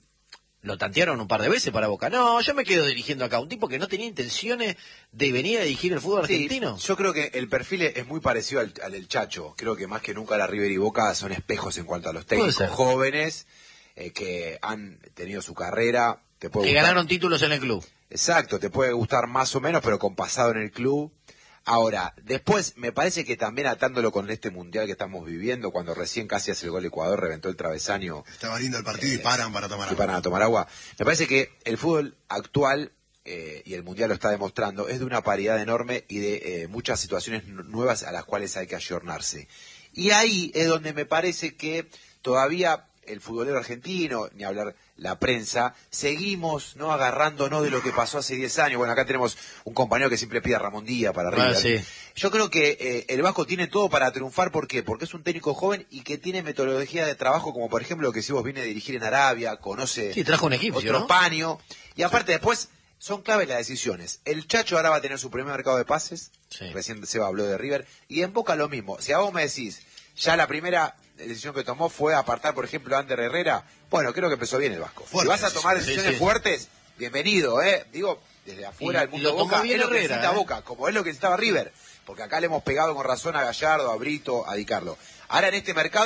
Speaker 1: lo tantearon un par de veces para Boca. No, yo me quedo dirigiendo acá. Un tipo que no tenía intenciones de venir a dirigir el fútbol argentino.
Speaker 2: Yo creo que el perfil es muy parecido al del Chacho. Creo que más que nunca la River y Boca son espejos en cuanto a los técnicos jóvenes que han tenido su carrera. Que
Speaker 1: ganaron títulos en el club.
Speaker 2: Exacto, te puede gustar más o menos, pero con pasado en el club. Ahora, después me parece que también atándolo con este mundial que estamos viviendo, cuando recién casi hace el gol Ecuador, reventó el travesaño.
Speaker 3: Estaba lindo el partido y paran para tomar agua.
Speaker 2: Y paran a tomar agua. Me parece que el fútbol actual, y el mundial lo está demostrando, es de una paridad enorme y de muchas situaciones nuevas a las cuales hay que ayornarse. Y ahí es donde me parece que todavía el futbolero argentino, ni hablar la prensa, seguimos no agarrándonos de lo que pasó hace 10 años. Bueno, acá tenemos un compañero que siempre pide a Ramón Díaz para River. Yo creo que el Vasco tiene todo para triunfar. ¿Por qué? Porque es un técnico joven y que tiene metodología de trabajo, como por ejemplo que si vos viene a dirigir en Arabia, conoce
Speaker 1: trajo un equipo,
Speaker 2: otro paño. Y aparte después son claves las decisiones. El Chacho ahora va a tener su primer mercado de pases. Recién Seba habló de River. Y en Boca lo mismo. Si a vos me decís, ya la primera decisión que tomó fue apartar, por ejemplo, a Ander Herrera. Bueno, creo que empezó bien el Vasco. Si vas a tomar decisiones fuertes, bienvenido, Digo, desde afuera del mundo de Boca, es lo que necesita Boca, como es lo que necesitaba River. Porque acá le hemos pegado con razón a Gallardo, a Brito, a Di Carlo. Ahora en este mercado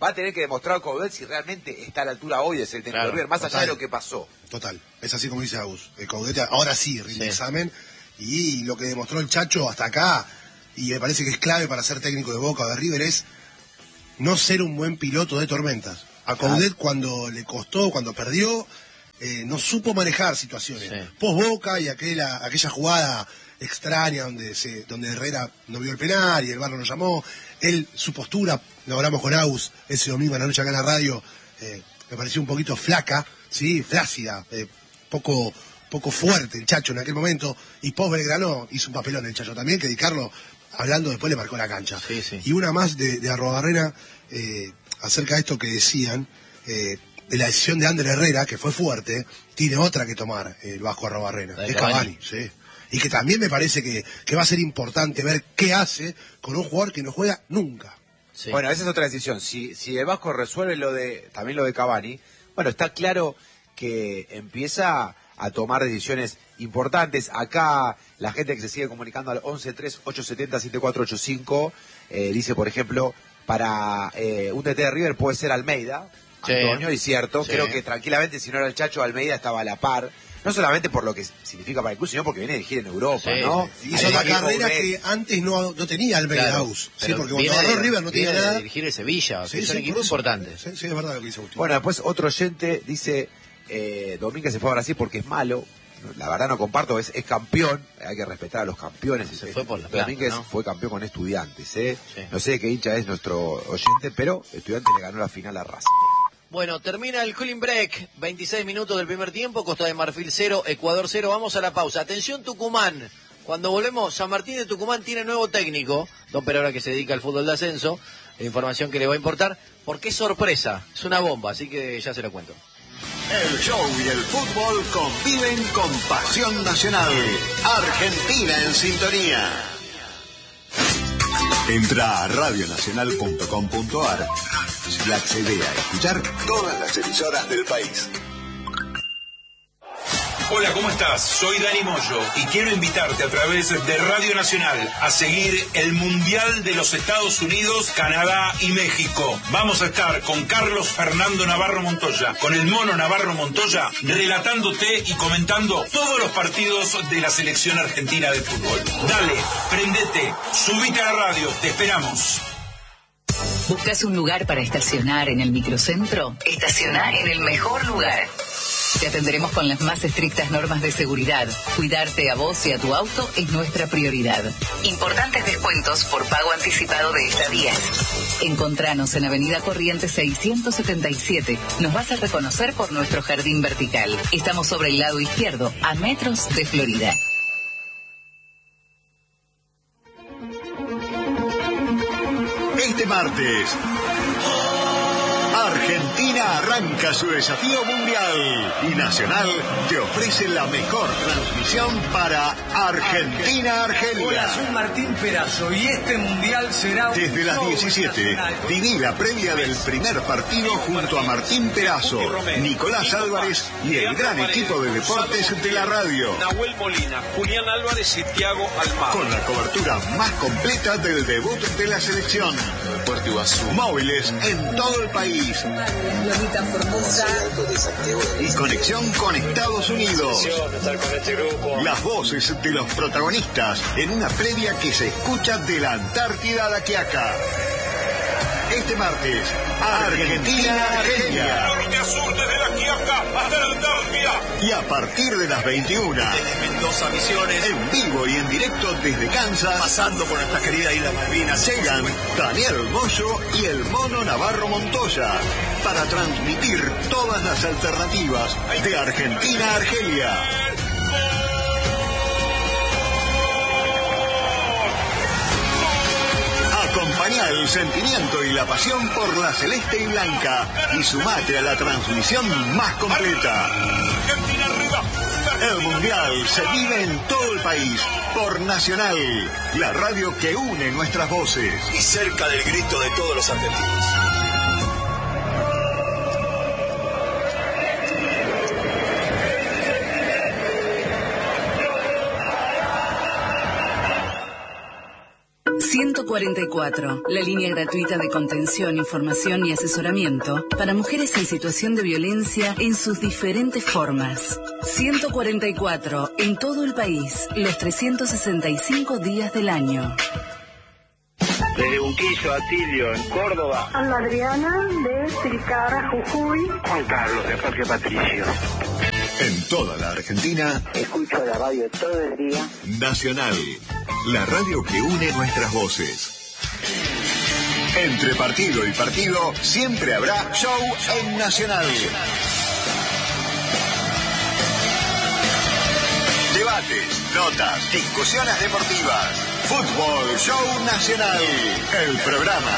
Speaker 2: va a tener que demostrar Coudet si realmente está a la altura hoy de ser el técnico de River, más allá de lo que pasó.
Speaker 3: Total, es así como dice Agus. Coudet ahora sí rinde examen, y lo que demostró el Chacho hasta acá, y me parece que es clave para ser técnico de Boca o de River, es no ser un buen piloto de tormentas. A Coudet cuando le costó, cuando perdió, no supo manejar situaciones. Post Boca y aquella jugada extraña donde Herrera no vio el penal y el VAR no lo llamó, su postura, lo hablamos con Agus ese domingo en la noche acá en la radio, me pareció un poquito flaca, ¿sí? Flácida, poco fuerte el Chacho en aquel momento, y post Belgrano hizo un papelón el Chacho también, que Di Carlo, hablando después, le marcó la cancha. Y una más de Arrobarrena, acerca de esto que decían, de la decisión de Ander Herrera, que fue fuerte, tiene otra que tomar el Vasco Arrobarrena, es Cavani, sí. Y que también me parece que va a ser importante ver qué hace con un jugador que no juega nunca.
Speaker 2: Sí. Bueno, esa es otra decisión. Si el Vasco resuelve también lo de Cavani, bueno, está claro que empieza a tomar decisiones importantes. Acá la gente que se sigue comunicando al 11-3-870-7485 dice, por ejemplo, para un DT de River puede ser Almeida, Antonio, y cierto, creo que tranquilamente, si no era el Chacho, Almeida estaba a la par. No solamente por lo que significa para el club, sino porque viene a dirigir en Europa, ¿no?
Speaker 3: Hizo la carrera que antes no tenía Almeida House. Sí, porque cuando agarró River no tenía nada.
Speaker 1: Dirigir el Sevilla, es un equipo importante.
Speaker 3: Sí, es verdad lo que hizo.
Speaker 2: Bueno, después otro oyente dice, Domínguez se fue a Brasil porque es malo. La verdad no comparto, es campeón, hay que respetar a los campeones.
Speaker 1: Se fue por la plata,
Speaker 2: Domínguez
Speaker 1: ¿no?
Speaker 2: fue campeón con Estudiantes, No sé de qué hincha es nuestro oyente, pero Estudiantes le ganó la final a Racing.
Speaker 1: Bueno, termina el cooling break, 26 minutos del primer tiempo, Costa de Marfil 0, Ecuador 0, vamos a la pausa. Atención Tucumán, cuando volvemos, San Martín de Tucumán tiene nuevo técnico, don Pereira que se dedica al fútbol de ascenso, información que le va a importar, porque es sorpresa, es una bomba, así que ya se lo cuento.
Speaker 4: El show y el fútbol conviven con pasión nacional. Argentina en sintonía. Entra a radionacional.com.ar y accede a escuchar todas las emisoras del país.
Speaker 5: Hola, ¿cómo estás? Soy Dani Moyo y quiero invitarte a través de Radio Nacional a seguir el Mundial de los Estados Unidos, Canadá y México. Vamos a estar con Carlos Fernando Navarro Montoya, con el Mono Navarro Montoya, relatándote y comentando todos los partidos de la selección argentina de fútbol. Dale, prendete, subite a la radio, te esperamos.
Speaker 6: ¿Buscas un lugar para estacionar en el microcentro? Estacioná en el mejor lugar. Te atenderemos con las más estrictas normas de seguridad. Cuidarte a vos y a tu auto es nuestra prioridad. Importantes descuentos por pago anticipado de estadías. Encontranos en Avenida Corrientes 677. Nos vas a reconocer por nuestro jardín vertical. Estamos sobre el lado izquierdo, a metros de Florida.
Speaker 4: Este martes, Argentina arranca su desafío mundial y Nacional te ofrece la mejor transmisión para Argentina-Argelia.
Speaker 7: Hola, soy Martín Perazo y este mundial será un
Speaker 4: desde las 17, viví la previa del primer partido junto a Martín Perazo, Nicolás Álvarez y el gran equipo de deportes de la radio.
Speaker 8: Nahuel Molina, Julián Álvarez y Thiago Almagro.
Speaker 4: Con la cobertura más completa del debut de la selección. Móviles en todo el país. Y conexión con Estados Unidos. Las voces de los protagonistas en una previa que se escucha de la Antártida a la Quiaca. Este martes, Argentina-Argelia.
Speaker 5: Desde la Quiaca hasta la Antártida.
Speaker 4: Y a partir de las 21,
Speaker 7: desde Mendoza, Misiones,
Speaker 4: en vivo y en directo desde Kansas,
Speaker 7: pasando por nuestra querida isla Malvinas,
Speaker 4: llegan Daniel Moyo y el Mono Navarro Montoya para transmitir todas las alternativas de Argentina a Argelia. Acompañá el sentimiento y la pasión por la celeste y blanca y sumate a la transmisión más completa. El Mundial se vive en todo el país por Nacional, la radio que une nuestras voces.
Speaker 7: y cerca del grito de todos los argentinos.
Speaker 6: 144, la línea gratuita de contención, información y asesoramiento para mujeres en situación de violencia en sus diferentes formas. 144, en todo el país, los 365 días del año.
Speaker 9: Desde Unquillo, Atilio, en Córdoba.
Speaker 10: Ana Adriana, de Tilcara, Jujuy.
Speaker 9: Juan Carlos, de Parque Patricio.
Speaker 4: En toda la Argentina,
Speaker 10: Escucho la radio todo el día.
Speaker 4: Nacional, la radio que une nuestras voces. Entre partido y partido, siempre habrá show en Nacional. Debates, notas, discusiones deportivas. Fútbol Show Nacional, el programa.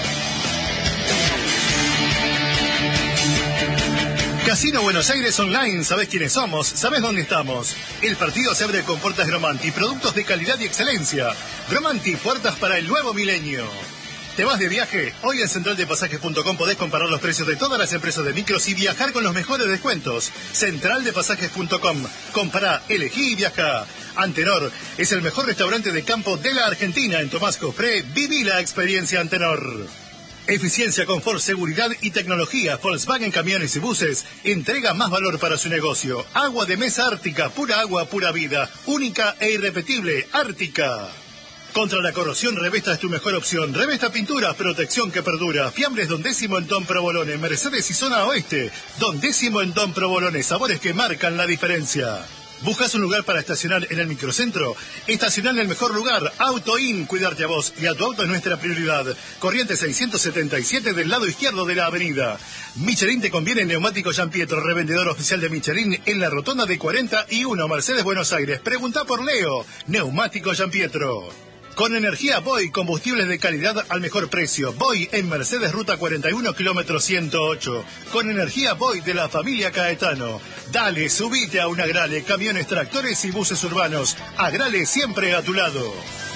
Speaker 11: Casino Buenos Aires Online, ¿sabés quiénes somos? ¿Sabés dónde estamos? El partido se abre con puertas Gromanti, productos de calidad y excelencia. Gromanti, puertas para el nuevo milenio. ¿Te vas de viaje? Hoy en centraldepasajes.com podés comparar los precios de todas las empresas de micros y viajar con los mejores descuentos. Centraldepasajes.com. Compará, elegí y viaja. Antenor es el mejor restaurante de campo de la Argentina. En Tomás Cofré, viví la experiencia Antenor. Eficiencia, confort, seguridad y tecnología. Volkswagen Camiones y Buses entrega más valor para su negocio. Agua de mesa Ártica, pura agua, pura vida. Única e irrepetible, Ártica. Contra la corrosión, Revesta es tu mejor opción. Revesta Pinturas, protección que perdura. Fiambres Don Décimo en Don Provolone, Mercedes y Zona Oeste. Don Décimo en Don Provolone, sabores que marcan la diferencia. ¿Buscas un lugar para estacionar en el microcentro? Estacionar en el mejor lugar. AutoIn, cuidarte a vos y a tu auto es nuestra prioridad. Corriente 677 del lado izquierdo de la avenida. Michelin te conviene, Neumático Gianpietro, revendedor oficial de Michelin en la rotonda de 41, Mercedes, Buenos Aires. Pregunta por Leo, Neumático Gianpietro. Con energía Boy, combustibles de calidad al mejor precio. Boy en Mercedes, ruta 41, kilómetro 108. Con energía Boy de la familia Caetano. Dale, subite a un Agrale, camiones, tractores y buses urbanos. Agrale siempre a tu lado.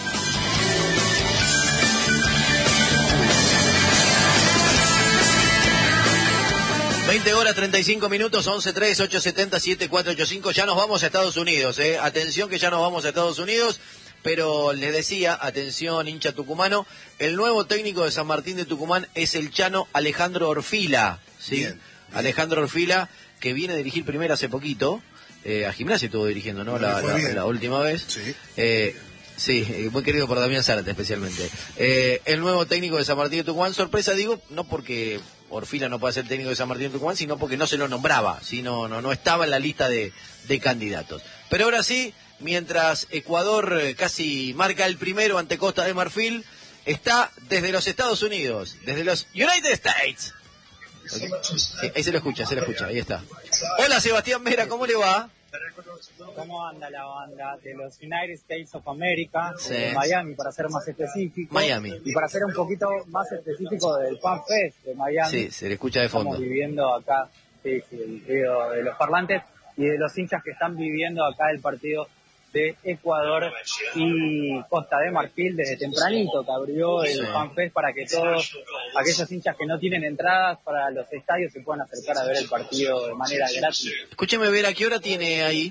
Speaker 1: (20:35), 11-3-870-7485. Ya nos vamos a Estados Unidos, Atención que ya nos vamos a Estados Unidos. Pero les decía, atención hincha tucumano, el nuevo técnico de San Martín de Tucumán es el chano Alejandro Orfila, ¿sí? Bien. Alejandro Orfila, que viene a dirigir Primera hace poquito, a Gimnasia estuvo dirigiendo, ¿no? La última vez. Sí. Sí, muy querido por Damián Zárate especialmente. El nuevo técnico de San Martín de Tucumán, sorpresa digo, no porque Orfila no pueda ser técnico de San Martín de Tucumán, sino porque no se lo nombraba, sino no estaba en la lista de candidatos. Pero ahora sí, mientras Ecuador casi marca el primero ante Costa de Marfil, está desde los Estados Unidos, desde los United States. Okay. Ahí se lo escucha, ahí está. Hola Sebastián Vera, ¿cómo le va?
Speaker 12: ¿Cómo anda la banda de los United States of America? Sí. De Miami, para ser más específico.
Speaker 1: Miami.
Speaker 12: Y para ser un poquito más específico del Fan Fest de Miami.
Speaker 1: Sí, se le escucha de fondo.
Speaker 12: Estamos viviendo acá el ruido de los parlantes y de los hinchas que están viviendo acá el partido de Ecuador y Costa de Marfil desde tempranito, que abrió el FanFest para que todos aquellos hinchas que no tienen entradas para los estadios se puedan acercar a ver el partido de manera gratis.
Speaker 1: Escúcheme, ver, ¿a qué hora tiene ahí?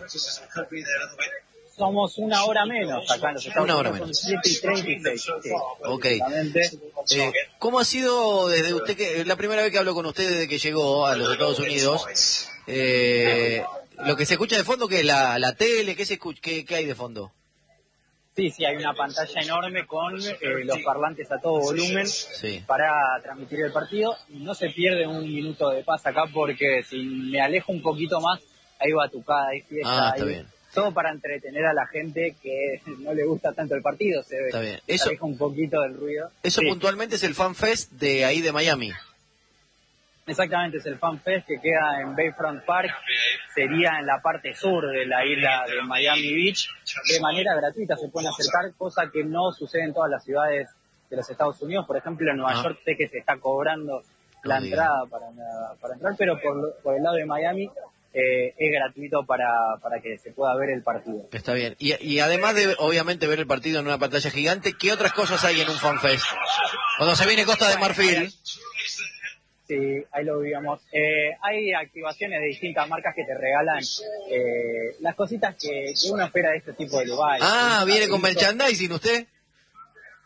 Speaker 12: Somos una hora menos acá en los Estados Unidos. Una hora menos. Son 7:36. Sí,
Speaker 1: ok. ¿Cómo ha sido desde usted, que la primera vez que hablo con usted desde que llegó a los Estados Unidos? Lo que se escucha de fondo, ¿qué es? ¿La tele? ¿Qué se escucha? ¿Qué hay de fondo?
Speaker 12: Sí, hay una pantalla enorme con los parlantes a todo volumen para transmitir el partido. Y no se pierde un minuto de paz acá porque si me alejo un poquito más, hay batucada, hay fiesta,
Speaker 1: está bien.
Speaker 12: Todo para entretener a la gente que no le gusta tanto el partido. Se aleja un poquito del ruido.
Speaker 1: Eso puntualmente es el Fan Fest de ahí de Miami.
Speaker 12: Exactamente, es el Fan Fest que queda en Bayfront Park, sería en la parte sur de la isla de Miami Beach, de manera gratuita se pueden acercar, cosa que no sucede en todas las ciudades de los Estados Unidos. Por ejemplo, en Nueva York sé que se está cobrando la entrada para entrar, pero por el lado de Miami es gratuito para que se pueda ver el partido.
Speaker 1: Está bien, y además de obviamente ver el partido en una pantalla gigante, ¿qué otras cosas hay en un Fan Fest? Cuando se viene Costa de Marfil...
Speaker 12: Sí, ahí lo vimos. Hay activaciones de distintas marcas que te regalan las cositas que uno espera de este tipo de lugares.
Speaker 1: ¿Viene con merchandising usted?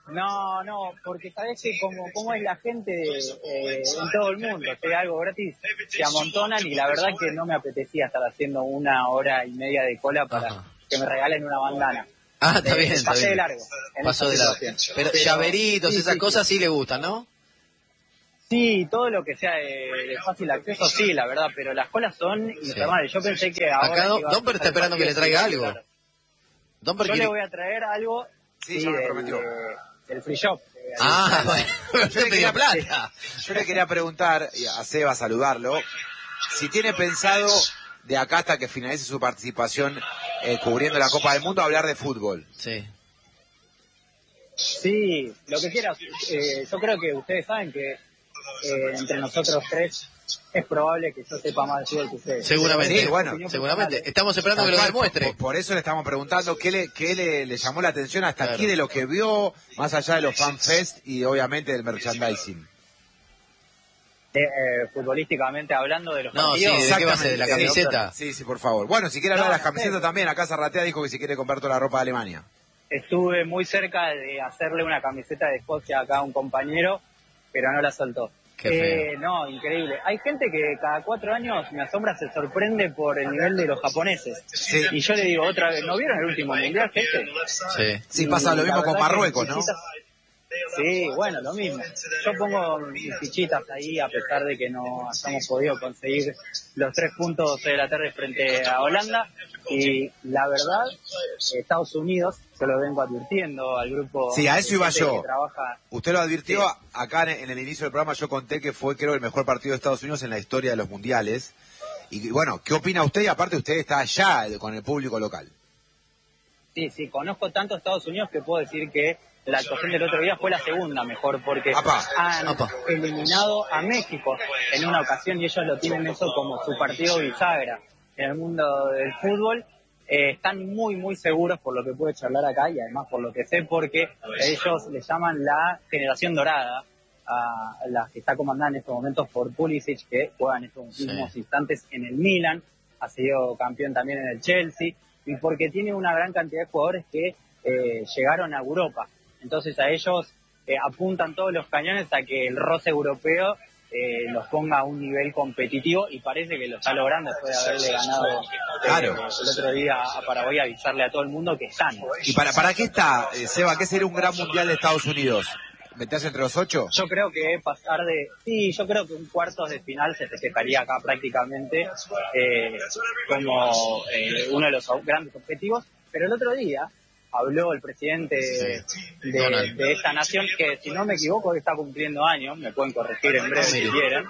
Speaker 12: No, porque sabés que como es la gente en todo el mundo, si hay algo gratis, se amontonan y la verdad que no me apetecía estar haciendo 1 hora y media de cola para que me regalen una bandana.
Speaker 1: Está bien, está
Speaker 12: pasé
Speaker 1: bien.
Speaker 12: de largo.
Speaker 1: Pasó de largo. Pero llaveritos, esas cosas sí le gustan, ¿no?
Speaker 12: Sí, todo lo que sea de fácil acceso, sí, la verdad, pero las colas son infernales. Yo pensé que ahora...
Speaker 1: Acá Domper está esperando que le traiga algo.
Speaker 12: Yo le voy a traer algo
Speaker 2: ya me prometió.
Speaker 12: del free shop.
Speaker 2: Bueno, yo le quería preguntar a Seba, saludarlo, si tiene pensado de acá hasta que finalice su participación cubriendo la Copa del Mundo hablar de fútbol.
Speaker 12: Sí, lo que quieras. Yo creo que ustedes saben que entre nosotros tres es probable que yo sepa más de fútbol que ustedes.
Speaker 1: Seguramente,
Speaker 2: sí, bueno,
Speaker 1: seguramente. Estamos esperando que lo demuestre.
Speaker 2: Por eso le estamos preguntando qué le llamó la atención hasta aquí de lo que vio, más allá de los FanFest y obviamente del merchandising.
Speaker 12: Futbolísticamente hablando de los
Speaker 1: partidos. Sí, ¿de qué base? ¿De la camiseta?
Speaker 2: Sí, por favor. Bueno, si quiere hablar de las camisetas también, acá Zarratea dijo que si quiere comprar toda la ropa de Alemania.
Speaker 12: Estuve muy cerca de hacerle una camiseta de Escocia acá a un compañero, pero no la soltó. No, increíble. Hay gente que cada 4 años, me asombra, se sorprende por el nivel de los japoneses. Sí. Y yo le digo otra vez, ¿no vieron el último mundial, gente?
Speaker 2: Sí, pasa lo mismo con Marruecos, ¿no?
Speaker 12: Sí, bueno, lo mismo. Yo pongo mis fichitas ahí a pesar de que no hayamos podido conseguir los 3 puntos de la tarde frente a Holanda. Y la verdad, Estados Unidos, yo lo vengo advirtiendo al grupo.
Speaker 2: Sí, a eso iba yo.
Speaker 12: Trabaja...
Speaker 2: Usted lo advirtió acá en el inicio del programa, yo conté que fue, creo, el mejor partido de Estados Unidos en la historia de los mundiales. Y bueno, ¿qué opina usted? Y aparte usted está allá con el público local.
Speaker 12: Sí, conozco tanto Estados Unidos que puedo decir que la actuación del otro día fue la segunda mejor, porque han eliminado a México en una ocasión y ellos lo tienen eso como su partido bisagra en el mundo del fútbol. Están muy, muy seguros por lo que pude charlar acá y además por lo que sé, porque ellos le llaman la generación dorada a la que está comandada en estos momentos por Pulisic, que juega en estos últimos instantes en el Milan, ha sido campeón también en el Chelsea, y porque tiene una gran cantidad de jugadores que llegaron a Europa. Entonces a ellos apuntan todos los cañones a que el roce europeo los ponga a un nivel competitivo y parece que lo está logrando después de haberle ganado el otro día a Paraguay, avisarle a todo el mundo que están.
Speaker 2: ¿Y para qué está, Seba? ¿Qué sería un gran mundial de Estados Unidos? ¿Meterse entre los 8?
Speaker 12: Yo creo que pasar de... Sí, yo creo que un cuartos de final se festejaría acá prácticamente como uno de los grandes objetivos, pero el otro día habló el presidente de esta nación, que si no me equivoco está cumpliendo años, me pueden corregir en breve si quieren,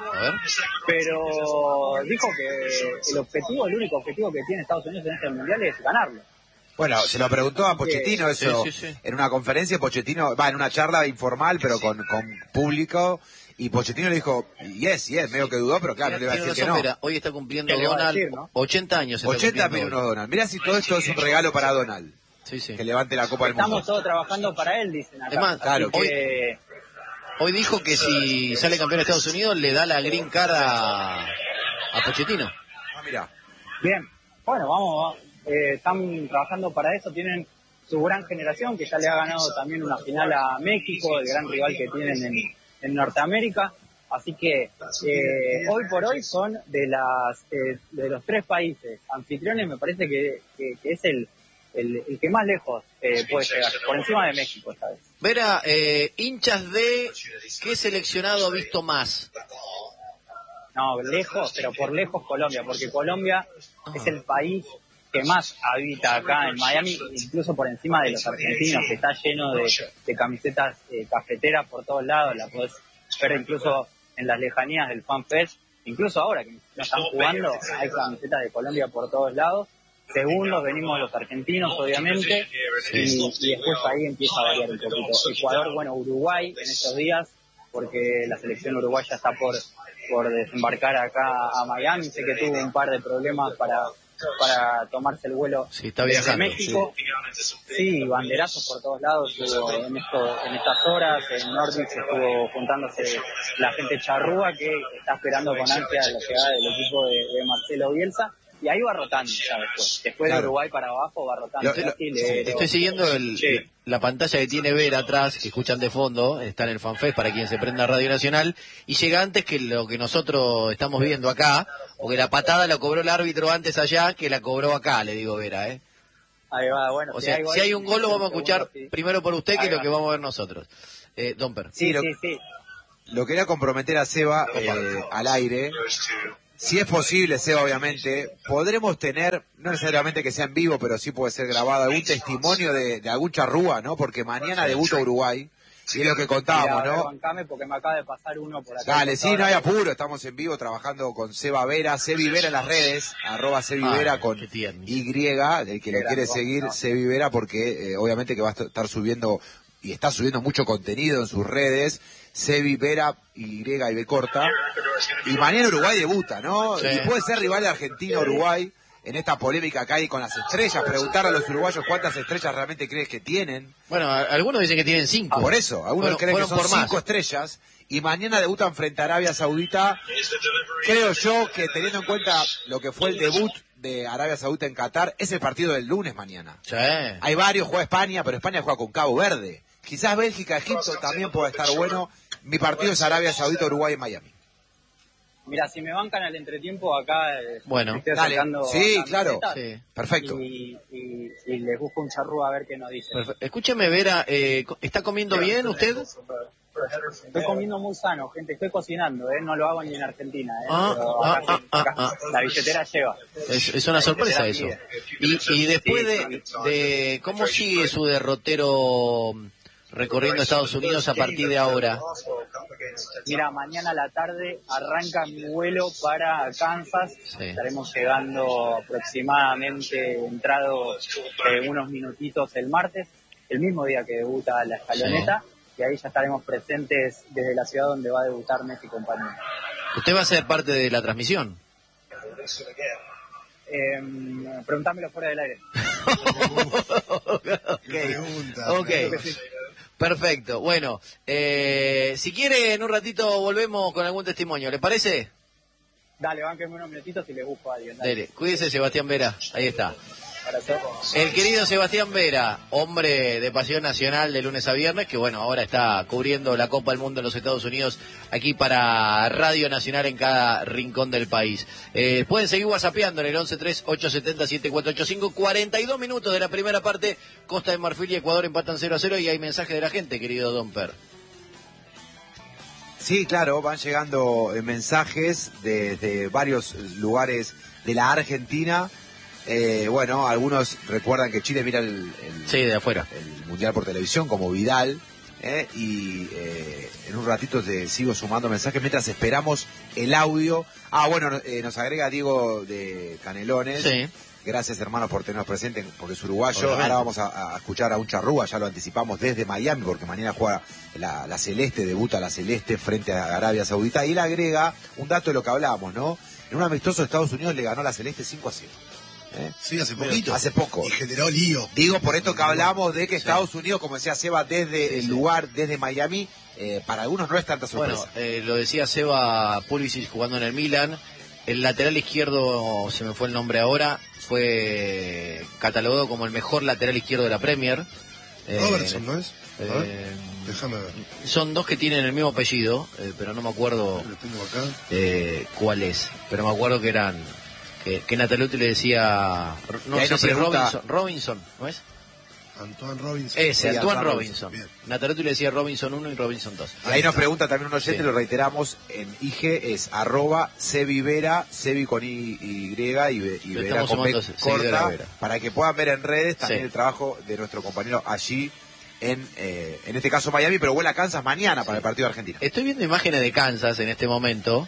Speaker 12: pero dijo que el único objetivo que tiene Estados Unidos en este mundial es ganarlo.
Speaker 2: Bueno, se lo preguntó a Pochettino eso en una conferencia. Pochettino en una charla informal pero con público, y Pochettino le dijo yes, medio que dudó, pero claro, no le iba a decir que no.
Speaker 1: Mira, hoy está cumpliendo Donald, decir, ¿no? 80 años.
Speaker 2: 80 minutos Donald. Mirá si todo esto es un regalo para Donald. Que levante la Copa del Mundo.
Speaker 12: Estamos todos trabajando para él, dicen acá.
Speaker 1: Además, claro, hoy dijo que si sale campeón de Estados Unidos le da la green card a Pochettino.
Speaker 2: Mirá.
Speaker 12: Bien, bueno, vamos, están trabajando para eso, tienen su gran generación que ya le ha ganado también una final a México, el gran rival que tienen en Norteamérica, así que hoy por hoy son de los 3 países anfitriones, me parece que es el que más lejos puede llegar, por encima de México esta vez.
Speaker 1: Vera, hinchas de ¿qué seleccionado ha visto más?
Speaker 12: No, lejos, pero por lejos Colombia, porque Colombia es el país que más habita acá en Miami, incluso por encima de los argentinos, que está lleno de camisetas cafeteras por todos lados, la podés ver incluso en las lejanías del FanFest, incluso ahora que no están jugando, hay camisetas de Colombia por todos lados. Segundos venimos los argentinos, obviamente, y después ahí empieza a variar un poquito. Ecuador, bueno, Uruguay en estos días, porque la selección uruguaya está por desembarcar acá a Miami. Sé que tuvo un par de problemas para tomarse el vuelo
Speaker 1: desde
Speaker 12: México. Sí, banderazos por todos lados hubo en estas horas. En Nordic estuvo juntándose la gente charrúa que está esperando con ansia la llegada del equipo de Marcelo Bielsa. y ahí va rotando ya después de Uruguay para abajo va rotando.
Speaker 1: Estoy siguiendo la pantalla que tiene Vera atrás, que escuchan de fondo, está en el FanFest para quien se prenda Radio Nacional, y llega antes que lo que nosotros estamos viendo acá, porque la patada la cobró el árbitro antes allá que la cobró acá, le digo Vera,
Speaker 12: Ahí va, bueno.
Speaker 1: O sea, si hay un gol lo vamos a escuchar primero por usted que lo que vamos a ver nosotros. Domper.
Speaker 2: Sí. Lo quería comprometer a Seba al aire. Si es posible, Seba, obviamente, podremos tener, no necesariamente que sea en vivo, pero sí puede ser grabado, algún testimonio de algún charrúa, ¿no? Porque mañana debuta Uruguay, y es lo que contábamos, ¿no?
Speaker 12: Bancame porque me acaba de pasar uno por acá.
Speaker 2: Dale, sí, no hay apuro, estamos en vivo trabajando con Seba Vera, Sebi Vera en las redes, @Sebi Vera con Y, el que lo quiere seguir, Sebi Vera, porque obviamente que va a estar subiendo, y está subiendo mucho contenido en sus redes, Sebi Vera, Y B corta, y mañana Uruguay debuta, ¿no? Sí. Y puede ser rival de Argentina-Uruguay en esta polémica que hay con las estrellas, preguntar a los uruguayos cuántas estrellas realmente crees que tienen.
Speaker 1: Bueno, algunos dicen que tienen 5.
Speaker 2: Por eso, algunos creen que son 5 estrellas, y mañana debutan frente a Arabia Saudita. Creo yo que teniendo en cuenta lo que fue el debut de Arabia Saudita en Qatar, es el partido del lunes mañana.
Speaker 1: Sí.
Speaker 2: Hay varios, juega España, pero España juega con Cabo Verde. Quizás Bélgica, Egipto también pueda estar bueno. Mi partido es Arabia Saudita, Uruguay y Miami.
Speaker 12: Mira, si me bancan al entretiempo acá,
Speaker 1: bueno,
Speaker 12: estoy
Speaker 2: dale. Sí, claro.
Speaker 1: Sí.
Speaker 2: Perfecto.
Speaker 12: Y les busco un charrúa a ver qué nos dice.
Speaker 1: Escúcheme, Vera, ¿está comiendo bien usted?
Speaker 12: Estoy comiendo muy sano, gente. Estoy cocinando, no lo hago ni en Argentina. Acá, la billetera lleva.
Speaker 1: Es una sorpresa eso. Y después de ¿cómo sigue su derrotero recorriendo Estados Unidos a partir de ahora?
Speaker 12: Mira, mañana a la tarde arranca mi vuelo para Kansas. Sí. Estaremos llegando aproximadamente, entrado unos minutitos el martes, el mismo día que debuta la escaloneta. Sí. Y ahí ya estaremos presentes desde la ciudad donde va a debutar Messi y compañía.
Speaker 1: ¿Usted va a ser parte de la transmisión?
Speaker 12: Preguntámelo fuera del aire.
Speaker 1: Okay. Perfecto. Bueno, si quiere en un ratito volvemos con algún testimonio, ¿le parece?
Speaker 12: Dale, bánquenme unos minutitos y le busco a alguien.
Speaker 1: Dale, cuídese, Sebastián Vera. Ahí está. El querido Sebastián Vera, hombre de Pasión Nacional de lunes a viernes, que bueno, ahora está cubriendo la Copa del Mundo en los Estados Unidos, aquí para Radio Nacional en cada rincón del país. Pueden seguir whatsappeando en el 1138707485, 42 minutos de la primera parte, Costa de Marfil y Ecuador empatan 0-0 y hay mensaje de la gente, querido Domper.
Speaker 2: Sí, claro, van llegando mensajes desde varios lugares de la Argentina. Bueno, algunos recuerdan que Chile mira
Speaker 1: sí, de afuera
Speaker 2: el Mundial por televisión, como Vidal, y en un ratito te sigo sumando mensajes mientras esperamos el audio. Bueno, nos agrega Diego de Canelones.
Speaker 1: Sí.
Speaker 2: Gracias, hermanos, por tenernos presentes, porque es uruguayo. Ahora vamos a escuchar a un charrúa, ya lo anticipamos desde Miami, porque mañana juega la Celeste, debuta la Celeste frente a Arabia Saudita. Y él agrega un dato de lo que hablábamos, ¿no? En un amistoso Estados Unidos le ganó la Celeste 5-0.
Speaker 3: Sí, hace poquito.
Speaker 2: Hace poco.
Speaker 3: Y generó lío.
Speaker 2: Digo, por esto que hablamos de que Estados Unidos, como decía Seba, desde el lugar, desde Miami, para algunos no es tanta sorpresa.
Speaker 1: Bueno, lo decía Seba Pulisic jugando en el Milan. El lateral izquierdo, se me fue el nombre ahora, fue catalogado como el mejor lateral izquierdo de la Premier.
Speaker 3: Robertson, ¿no es? Déjame ver.
Speaker 1: Son dos que tienen el mismo apellido, pero no me acuerdo cuál es. Pero me acuerdo que eran... Que Nataluti le decía, no sé si Robinson, ¿no es?
Speaker 3: Antoine Robinson.
Speaker 1: Antoine Robinson. Nataluti le decía Robinson 1 y Robinson 2.
Speaker 2: Ahí nos pregunta también un oyente, lo reiteramos, en IG es @Sebivera, Sebi con Y Vera con B corta, para que puedan ver en redes también el trabajo de nuestro compañero allí en este caso Miami, pero vuela a Kansas mañana para el partido de Argentina.
Speaker 1: Estoy viendo imágenes de Kansas en este momento.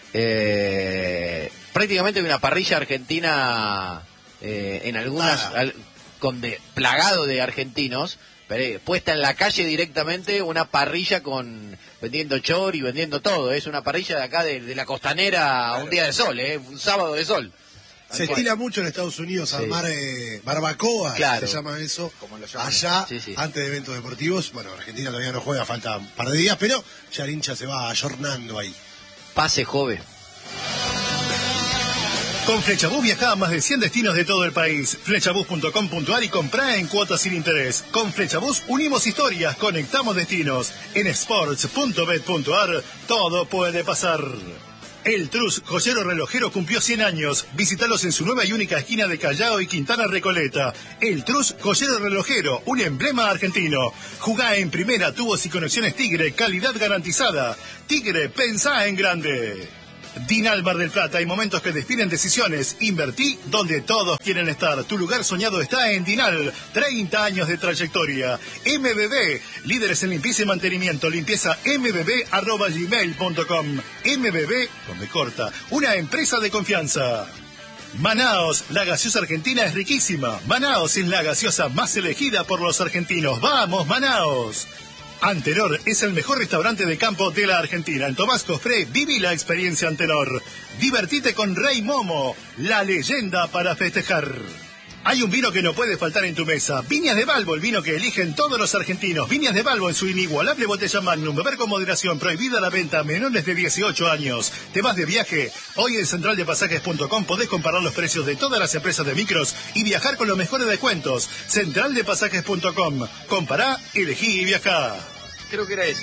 Speaker 1: Prácticamente una parrilla argentina en algunas plagado de argentinos, pero puesta en la calle directamente, una parrilla con vendiendo chori, vendiendo todo. Es una parrilla de acá de la costanera a un día de sol, un sábado de sol.
Speaker 3: Se estila mucho en Estados Unidos armar barbacoa, se llama eso, allá, antes de eventos deportivos. Bueno, Argentina todavía no juega, falta un par de días, pero ya el hincha se va ayornando ahí.
Speaker 1: Pase, Jove.
Speaker 11: Con Flechabús viajá a más de 100 destinos de todo el país. Flechabús.com.ar y comprá en cuotas sin interés. Con Flechabús unimos historias, conectamos destinos. En sports.bet.ar todo puede pasar. El Trus, joyero relojero, cumplió 100 años. Visítalos en su nueva y única esquina de Callao y Quintana Recoleta. El Trus, joyero relojero, un emblema argentino. Jugá en primera, tubos y conexiones Tigre, calidad garantizada. Tigre, pensá en grande. Dinal Mar del Plata, hay momentos que definen decisiones. Invertí donde todos quieren estar. Tu lugar soñado está en Dinal. 30 años de trayectoria. MBB, líderes en limpieza y mantenimiento. Limpieza mbb@gmail.com. MBB, donde corta, una empresa de confianza. Manaos, la gaseosa argentina es riquísima. Manaos es la gaseosa más elegida por los argentinos. ¡Vamos, Manaos! Antenor es el mejor restaurante de campo de la Argentina. En Tomás Cofré, viví la experiencia Antenor. Divertite con Rey Momo, la leyenda para festejar. Hay un vino que no puede faltar en tu mesa. Viñas de Balbo, el vino que eligen todos los argentinos. Viñas de Balbo en su inigualable botella Magnum. Beber con moderación. Prohibida la venta a menores de 18 años. ¿Te vas de viaje? Hoy en centraldepasajes.com podés comparar los precios de todas las empresas de micros y viajar con los mejores descuentos. Centraldepasajes.com. Compará, elegí y viajá.
Speaker 1: Creo que era ese.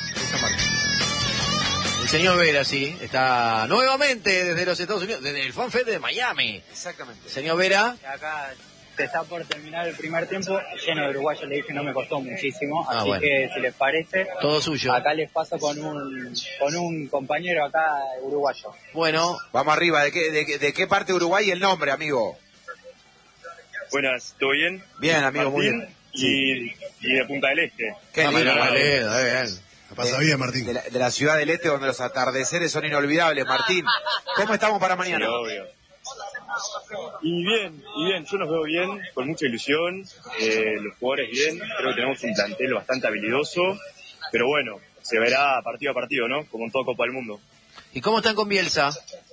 Speaker 1: El señor Vera, sí, está nuevamente desde los Estados Unidos, desde el FanFest de Miami.
Speaker 2: Exactamente.
Speaker 1: Señor Vera.
Speaker 12: Acá se está por terminar el primer tiempo, lleno de uruguayos, le dije, no me costó muchísimo, así
Speaker 1: bueno.
Speaker 12: que si les parece,
Speaker 1: todo suyo.
Speaker 12: Acá les paso con un compañero acá uruguayo.
Speaker 1: Bueno.
Speaker 2: Vamos arriba, ¿de qué parte de Uruguay el nombre, amigo?
Speaker 13: Buenas, ¿todo bien?
Speaker 2: Bien, amigo,
Speaker 13: Martín,
Speaker 2: muy bien.
Speaker 13: Y de Punta del Este.
Speaker 2: Qué lindo.
Speaker 1: Bien.
Speaker 3: La pasa bien, Martín.
Speaker 2: De la ciudad del Este, donde los atardeceres son inolvidables. Martín, ¿cómo estamos para mañana?
Speaker 13: Sí, obvio. Y bien, yo nos veo bien, con mucha ilusión, los jugadores bien, creo que tenemos un plantel bastante habilidoso, pero bueno, se verá partido a partido, ¿no? Como en toda Copa del Mundo.
Speaker 1: ¿Y cómo están con Bielsa?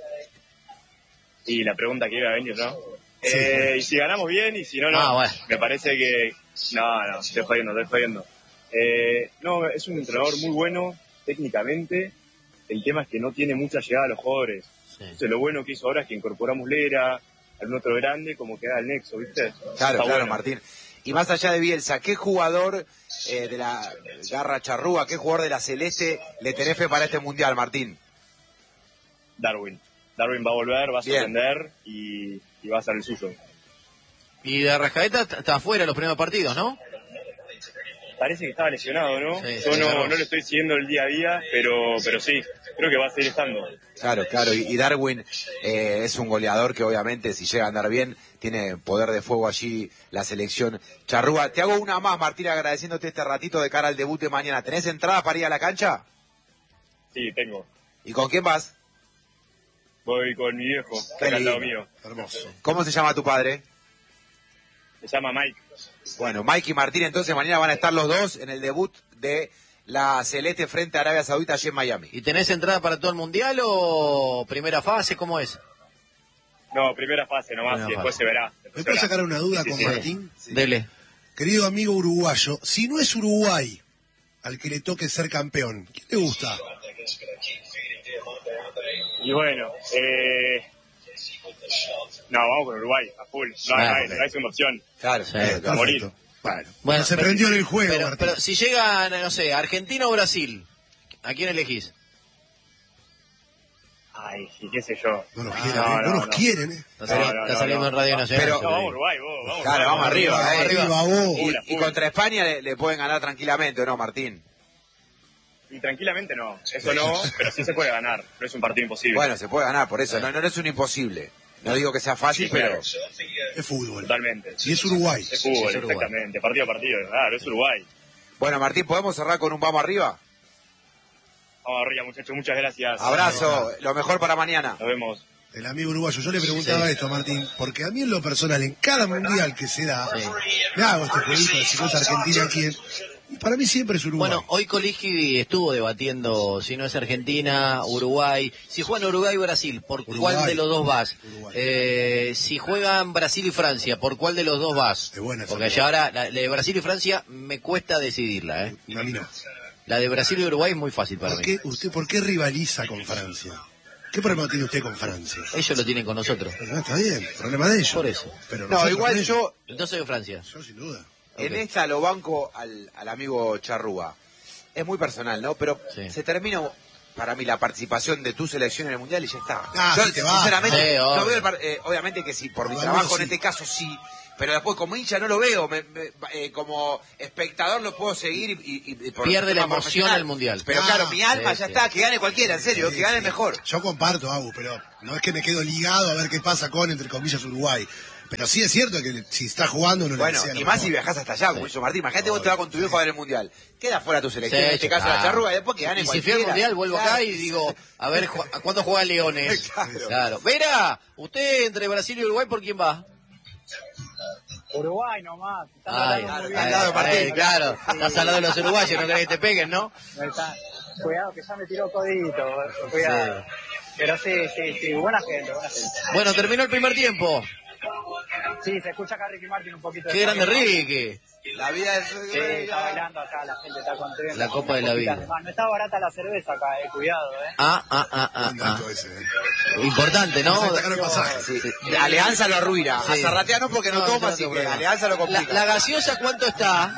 Speaker 13: Y la pregunta que iba a venir, ¿no? Sí. Y si ganamos bien, y si no, no.
Speaker 1: Bueno.
Speaker 13: Me parece que... No, estoy jodiendo. No, es un entrenador muy bueno, técnicamente. El tema es que no tiene mucha llegada a los jugadores. Sí. Entonces, lo bueno que hizo ahora es que incorporamos Lera, algún otro grande, como que da el nexo, ¿viste?
Speaker 2: Claro,
Speaker 13: bueno.
Speaker 2: Martín. Y más allá de Bielsa, ¿qué jugador de la Garra Charrúa, qué jugador de la Celeste le tenés fe para este Mundial, Martín?
Speaker 13: Darwin va a volver, va a sorprender y va a ser el suyo.
Speaker 1: Y de Arrascaeta está afuera los primeros partidos, ¿no?
Speaker 13: Parece que estaba lesionado, ¿no?
Speaker 1: Sí,
Speaker 13: Yo no lo estoy siguiendo el día a día, pero sí, creo que va a seguir estando.
Speaker 2: Claro, y Darwin es un goleador que obviamente si llega a andar bien, tiene poder de fuego allí la selección charrúa. Te hago una más, Martín, agradeciéndote este ratito de cara al debut de mañana. ¿Tenés entrada para ir a la cancha?
Speaker 13: Sí, tengo.
Speaker 2: ¿Y con quién vas?
Speaker 13: Voy con mi viejo, que está al lado mío.
Speaker 3: Hermoso.
Speaker 2: ¿Cómo se llama tu padre?
Speaker 13: Se llama Mike.
Speaker 2: Bueno, Mike y Martín entonces mañana van a estar los dos en el debut de la Celeste frente a Arabia Saudita allí en Miami.
Speaker 1: ¿Y tenés entrada para todo el Mundial o primera fase? ¿Cómo es?
Speaker 13: No, primera fase nomás y después se verá.
Speaker 3: ¿Me puedo sacar una duda con Martín?
Speaker 1: Sí. Dele.
Speaker 3: Querido amigo uruguayo, si no es Uruguay al que le toque ser campeón, ¿quién le gusta?
Speaker 13: Y bueno, no, vamos con Uruguay, a full. No hay segunda opción.
Speaker 2: Claro,
Speaker 13: a morir.
Speaker 3: Bueno, se prendió en el juego,
Speaker 1: pero si llegan, no sé, Argentina o Brasil, ¿a quién elegís?
Speaker 13: Ay, y qué sé yo.
Speaker 3: No nos quieren, ¿eh?
Speaker 1: Está saliendo en Radio Nacional.
Speaker 2: Pero,
Speaker 13: vamos Uruguay, vos.
Speaker 2: Claro, vamos arriba.
Speaker 3: Vos.
Speaker 2: Y contra España le pueden ganar tranquilamente, ¿no, Martín?
Speaker 13: Y tranquilamente no, eso no, pero sí se puede ganar, no es un partido imposible.
Speaker 2: Bueno, se puede ganar, por eso, no es un imposible. No digo que sea fácil, pero...
Speaker 3: Es fútbol.
Speaker 13: Totalmente.
Speaker 3: Y es Uruguay.
Speaker 13: Es fútbol, exactamente, partido a partido, claro, es Uruguay.
Speaker 2: Bueno, Martín, ¿podemos cerrar con un vamos arriba?
Speaker 13: Vamos arriba, muchachos, muchas gracias.
Speaker 2: Abrazo, lo mejor para mañana.
Speaker 13: Nos vemos.
Speaker 3: El amigo uruguayo, yo le preguntaba esto a Martín, porque a mí en lo personal, en cada mundial que se da, me hago este jueguito de si no es Argentina, ¿quién? Y para mí siempre es Uruguay.
Speaker 1: Bueno, hoy Coligi estuvo debatiendo si no es Argentina, Uruguay. Si juegan Uruguay y Brasil, ¿por cuál de los dos vas? Si juegan Brasil y Francia, ¿por cuál de los dos vas? Porque ya ahora, la de Brasil y Francia, me cuesta decidirla, ¿eh?
Speaker 3: A mí no.
Speaker 1: La de Brasil y Uruguay es muy fácil para mí.
Speaker 3: ¿Usted por qué rivaliza con Francia? ¿Qué problema tiene usted con Francia?
Speaker 1: Ellos lo tienen con nosotros.
Speaker 3: No, está bien, problema de ellos.
Speaker 1: Por eso.
Speaker 3: Pero
Speaker 2: No, igual yo...
Speaker 1: Entonces de Francia.
Speaker 3: Yo sin duda.
Speaker 2: En esta lo banco al amigo Charrúa. Es muy personal, ¿no? Pero se termina, para mí, la participación de tu selección en el Mundial y ya está. Yo,
Speaker 3: sí te va.
Speaker 2: sinceramente,
Speaker 1: Sí,
Speaker 2: no veo obviamente que sí, por mi
Speaker 3: Igual
Speaker 2: trabajo
Speaker 3: sí.
Speaker 2: en este caso sí, pero después como hincha no lo veo. Como espectador lo puedo seguir y por
Speaker 1: Pierde la
Speaker 2: tema
Speaker 1: emoción
Speaker 2: profesional.
Speaker 1: del Mundial.
Speaker 2: Pero claro, mi alma ya
Speaker 1: sí.
Speaker 2: está, que gane cualquiera, en serio, que gane el mejor.
Speaker 3: Yo comparto, Agus, pero no es que me quedo ligado a ver qué pasa con, entre comillas, Uruguay. Pero sí es cierto que si está jugando no le
Speaker 2: Bueno,
Speaker 3: desea lo
Speaker 2: y más
Speaker 3: mejor.
Speaker 2: si viajás hasta allá, como hizo Martín. Imagínate vos te vas con tu viejo a ver el Mundial. Queda fuera tu selección, en este caso la Charrúa, y después que gane
Speaker 1: Y si fui
Speaker 2: cualquiera.
Speaker 1: al Mundial, vuelvo acá y digo, a ver, ¿a cuándo juega Leones? Claro. Vera, usted entre Brasil y Uruguay, ¿por quién va?
Speaker 12: Uruguay nomás.
Speaker 1: Ay, al lado de Martín. Claro, estás al lado de los uruguayos, no querés que te peguen, ¿no?
Speaker 12: Cuidado, que ya me tiró codito. Cuidado.
Speaker 1: Sí.
Speaker 12: Pero sí, buena gente.
Speaker 1: Bueno, terminó el primer tiempo.
Speaker 12: Sí, se escucha acá Ricky Martin un poquito.
Speaker 1: Qué grande Ricky.
Speaker 2: La vida es...
Speaker 12: Sí, está bailando acá, la gente está contenta.
Speaker 1: La copa de la vida.
Speaker 12: Además, no está barata la cerveza acá, cuidado,
Speaker 3: Buen dato ese,
Speaker 1: Importante, ¿no?
Speaker 3: Sacar el pasaje.
Speaker 2: Sí. Alianza lo arruina.
Speaker 1: Sí.
Speaker 2: A Zarratea no porque no toma, así que Alianza lo complica.
Speaker 1: La gaseosa, ¿cuánto está?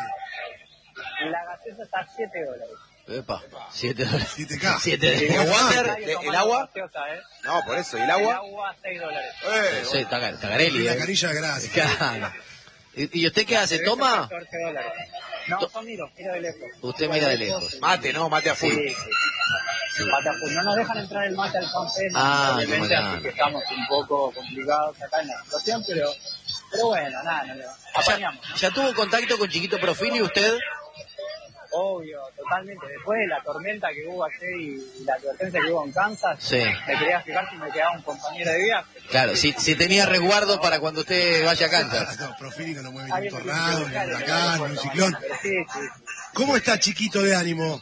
Speaker 12: La gaseosa está a $7.
Speaker 1: Epa, $7.
Speaker 3: 7K.
Speaker 1: 7
Speaker 2: ¿El water? ¿El agua?
Speaker 12: Gaseosa,
Speaker 2: No, por eso. ¿Y el
Speaker 12: El
Speaker 2: agua?
Speaker 12: agua $6.
Speaker 1: Sí, Tagarelli,
Speaker 3: La carilla gratis.
Speaker 1: Claro. ¿Y usted qué hace? ¿Toma?
Speaker 12: $14. No, yo miro de lejos.
Speaker 1: Usted mira de lejos.
Speaker 2: Mate, ¿no? Mate a full.
Speaker 12: Sí. Mate a full. No nos dejan entrar el mate al FanFest, obviamente,
Speaker 1: qué
Speaker 12: así que estamos un poco complicados acá en la situación, pero bueno, nada, apañamos, ¿no?
Speaker 1: ¿Ya tuvo contacto con Chiquito Profili usted?
Speaker 12: Obvio, totalmente. Después de la tormenta que hubo ayer y la advertencia que hubo en Kansas,
Speaker 1: Sí.
Speaker 12: me quería fijar si me quedaba un compañero de viaje.
Speaker 1: Claro, si tenía resguardo para cuando usted vaya a Kansas.
Speaker 3: No, Profili no mueve ni
Speaker 12: Alguien
Speaker 3: un
Speaker 12: me
Speaker 3: tornado,
Speaker 12: quiere
Speaker 3: ni un
Speaker 12: buscar,
Speaker 3: huracán, ni un ciclón.
Speaker 12: pero sí.
Speaker 3: ¿Cómo está Chiquito de ánimo?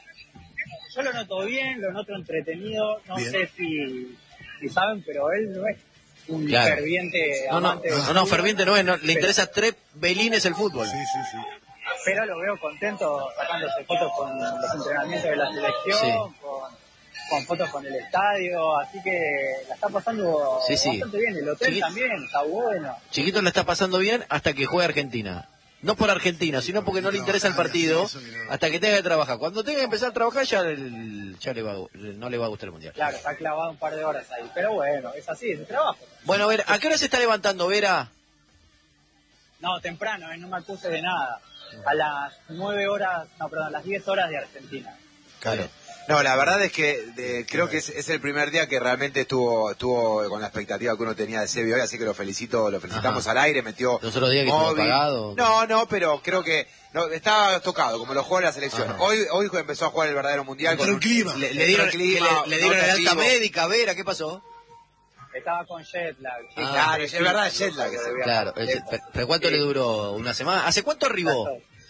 Speaker 12: Yo lo noto bien, lo noto entretenido. No
Speaker 3: Bien.
Speaker 12: sé si saben, pero él no es un
Speaker 1: Claro.
Speaker 12: ferviente
Speaker 1: No,
Speaker 12: amante del
Speaker 1: no,
Speaker 12: fútbol,
Speaker 1: ferviente no es, le
Speaker 12: pero-
Speaker 1: interesa tres belines el fútbol.
Speaker 3: Sí.
Speaker 12: Pero lo veo contento sacándose fotos con los entrenamientos de la selección, con fotos con el estadio, así que la está pasando
Speaker 1: Sí.
Speaker 12: bastante bien. El hotel también está bueno.
Speaker 1: Chiquito le está pasando bien hasta que juegue Argentina. No por Argentina, sino porque no le interesa el partido hasta que tenga que trabajar. Cuando tenga que empezar a trabajar ya no le va a gustar el Mundial.
Speaker 12: Claro, está clavado un par de horas ahí. Pero bueno, es así, es el trabajo.
Speaker 1: Bueno, a ver, ¿a qué hora se está levantando, Vera?
Speaker 12: No, temprano, no me acuse de nada. A las 9 horas, no, perdón, a las 10 horas de Argentina.
Speaker 2: Claro. No, la verdad es que creo que es el primer día que realmente estuvo con la expectativa que uno tenía de Sebi hoy, así que lo felicitamos al aire, metió
Speaker 1: Los otros días que estuvo apagado.
Speaker 2: No, pero creo que estaba tocado, como lo jugó en la selección. Hoy empezó a jugar el verdadero mundial con
Speaker 3: el clima.
Speaker 1: Le dieron el alta médica, Vera, ¿qué pasó?
Speaker 12: Estaba con jet lag. Sí,
Speaker 2: claro, es verdad, es jet lag.
Speaker 1: Claro, ¿pero cuánto le duró? ¿Una semana? ¿Hace cuánto arribó?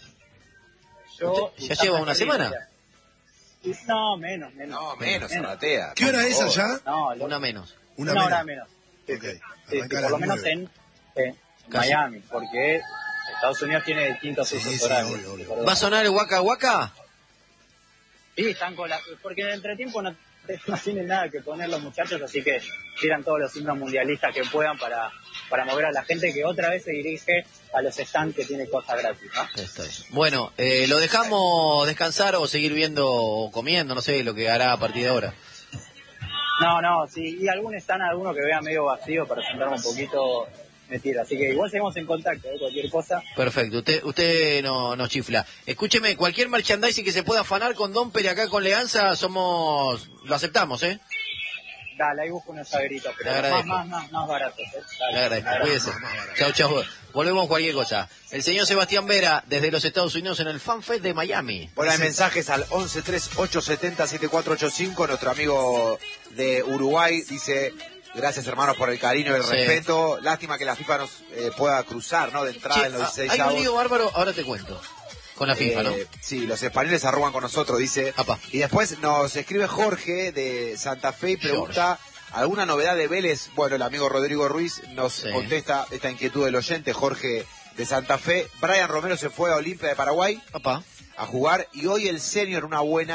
Speaker 1: ¿Ya lleva una semana?
Speaker 12: No, menos.
Speaker 2: No, menos, Zarratea.
Speaker 3: ¿Qué hora es allá?
Speaker 12: No,
Speaker 1: una menos.
Speaker 12: Una hora menos. Sí, por lo menos en Miami, porque Estados Unidos tiene distintos usos horarios.
Speaker 1: ¿Va a sonar el Waka Waka?
Speaker 12: Sí, están con porque en el entretiempo no tienen nada que poner los muchachos, así que tiran todos los himnos mundialistas que puedan para mover a la gente que otra vez se dirige a los stands que tiene cosas gratis, ¿no?
Speaker 1: Bueno, ¿lo dejamos descansar o seguir viendo o comiendo? No sé lo que hará a partir de ahora.
Speaker 12: No, sí, y algún alguno que vea medio vacío para sentarme un poquito, me tira. Así que igual seguimos en contacto, cualquier cosa.
Speaker 1: Perfecto, usted no nos chifla. Escúcheme, cualquier merchandising que se pueda afanar con Don Pere acá con Leanza, lo aceptamos, ¿eh?
Speaker 12: Dale, ahí busco unos saberitos, pero más baratos, Dale,
Speaker 1: le agradezco, cuídese. Chau. Volvemos a cualquier cosa. El señor Sebastián Vera, desde los Estados Unidos, en el FanFest de Miami.
Speaker 2: Bueno, hay mensajes al 1138707485. Nuestro amigo de Uruguay dice: gracias, hermanos, por el cariño y el respeto. Lástima que la FIFA nos pueda cruzar, ¿no? De entrada en los 16
Speaker 1: Hay un lío bárbaro, ahora te cuento. Con la FIFA, ¿no?
Speaker 2: Sí, los españoles arroban con nosotros, dice. Y después nos escribe Jorge de Santa Fe y pregunta: ¿alguna novedad de Vélez? Bueno, el amigo Rodrigo Ruiz nos contesta esta inquietud del oyente, Jorge de Santa Fe. Brian Romero se fue a Olimpia de Paraguay a jugar, y hoy el senior, una buena,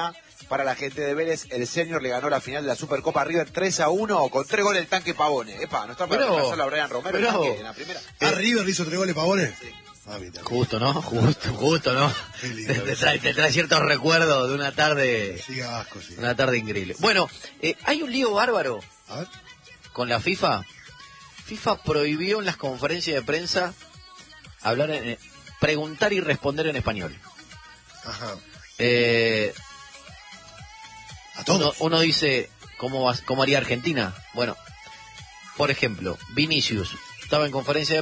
Speaker 2: para la gente de Vélez. El Senior le ganó la final de la Supercopa a River 3-1 con 3 goles el tanque Pavone. Epa, no está para pasarlo a Brian Romero el tanque en la primera.
Speaker 3: ¿A River le hizo 3 goles Pavone?
Speaker 2: Sí.
Speaker 1: Justo, ¿no? Justo, ¿no? Te trae ciertos recuerdos de una tarde.
Speaker 3: Asco, sí.
Speaker 1: Una tarde increíble. Bueno, hay un lío bárbaro con la FIFA. FIFA prohibió en las conferencias de prensa preguntar y responder en español.
Speaker 3: Ajá.
Speaker 1: A todos. Uno dice, ¿cómo haría Argentina? Bueno, por ejemplo, Vinicius estaba en conferencia de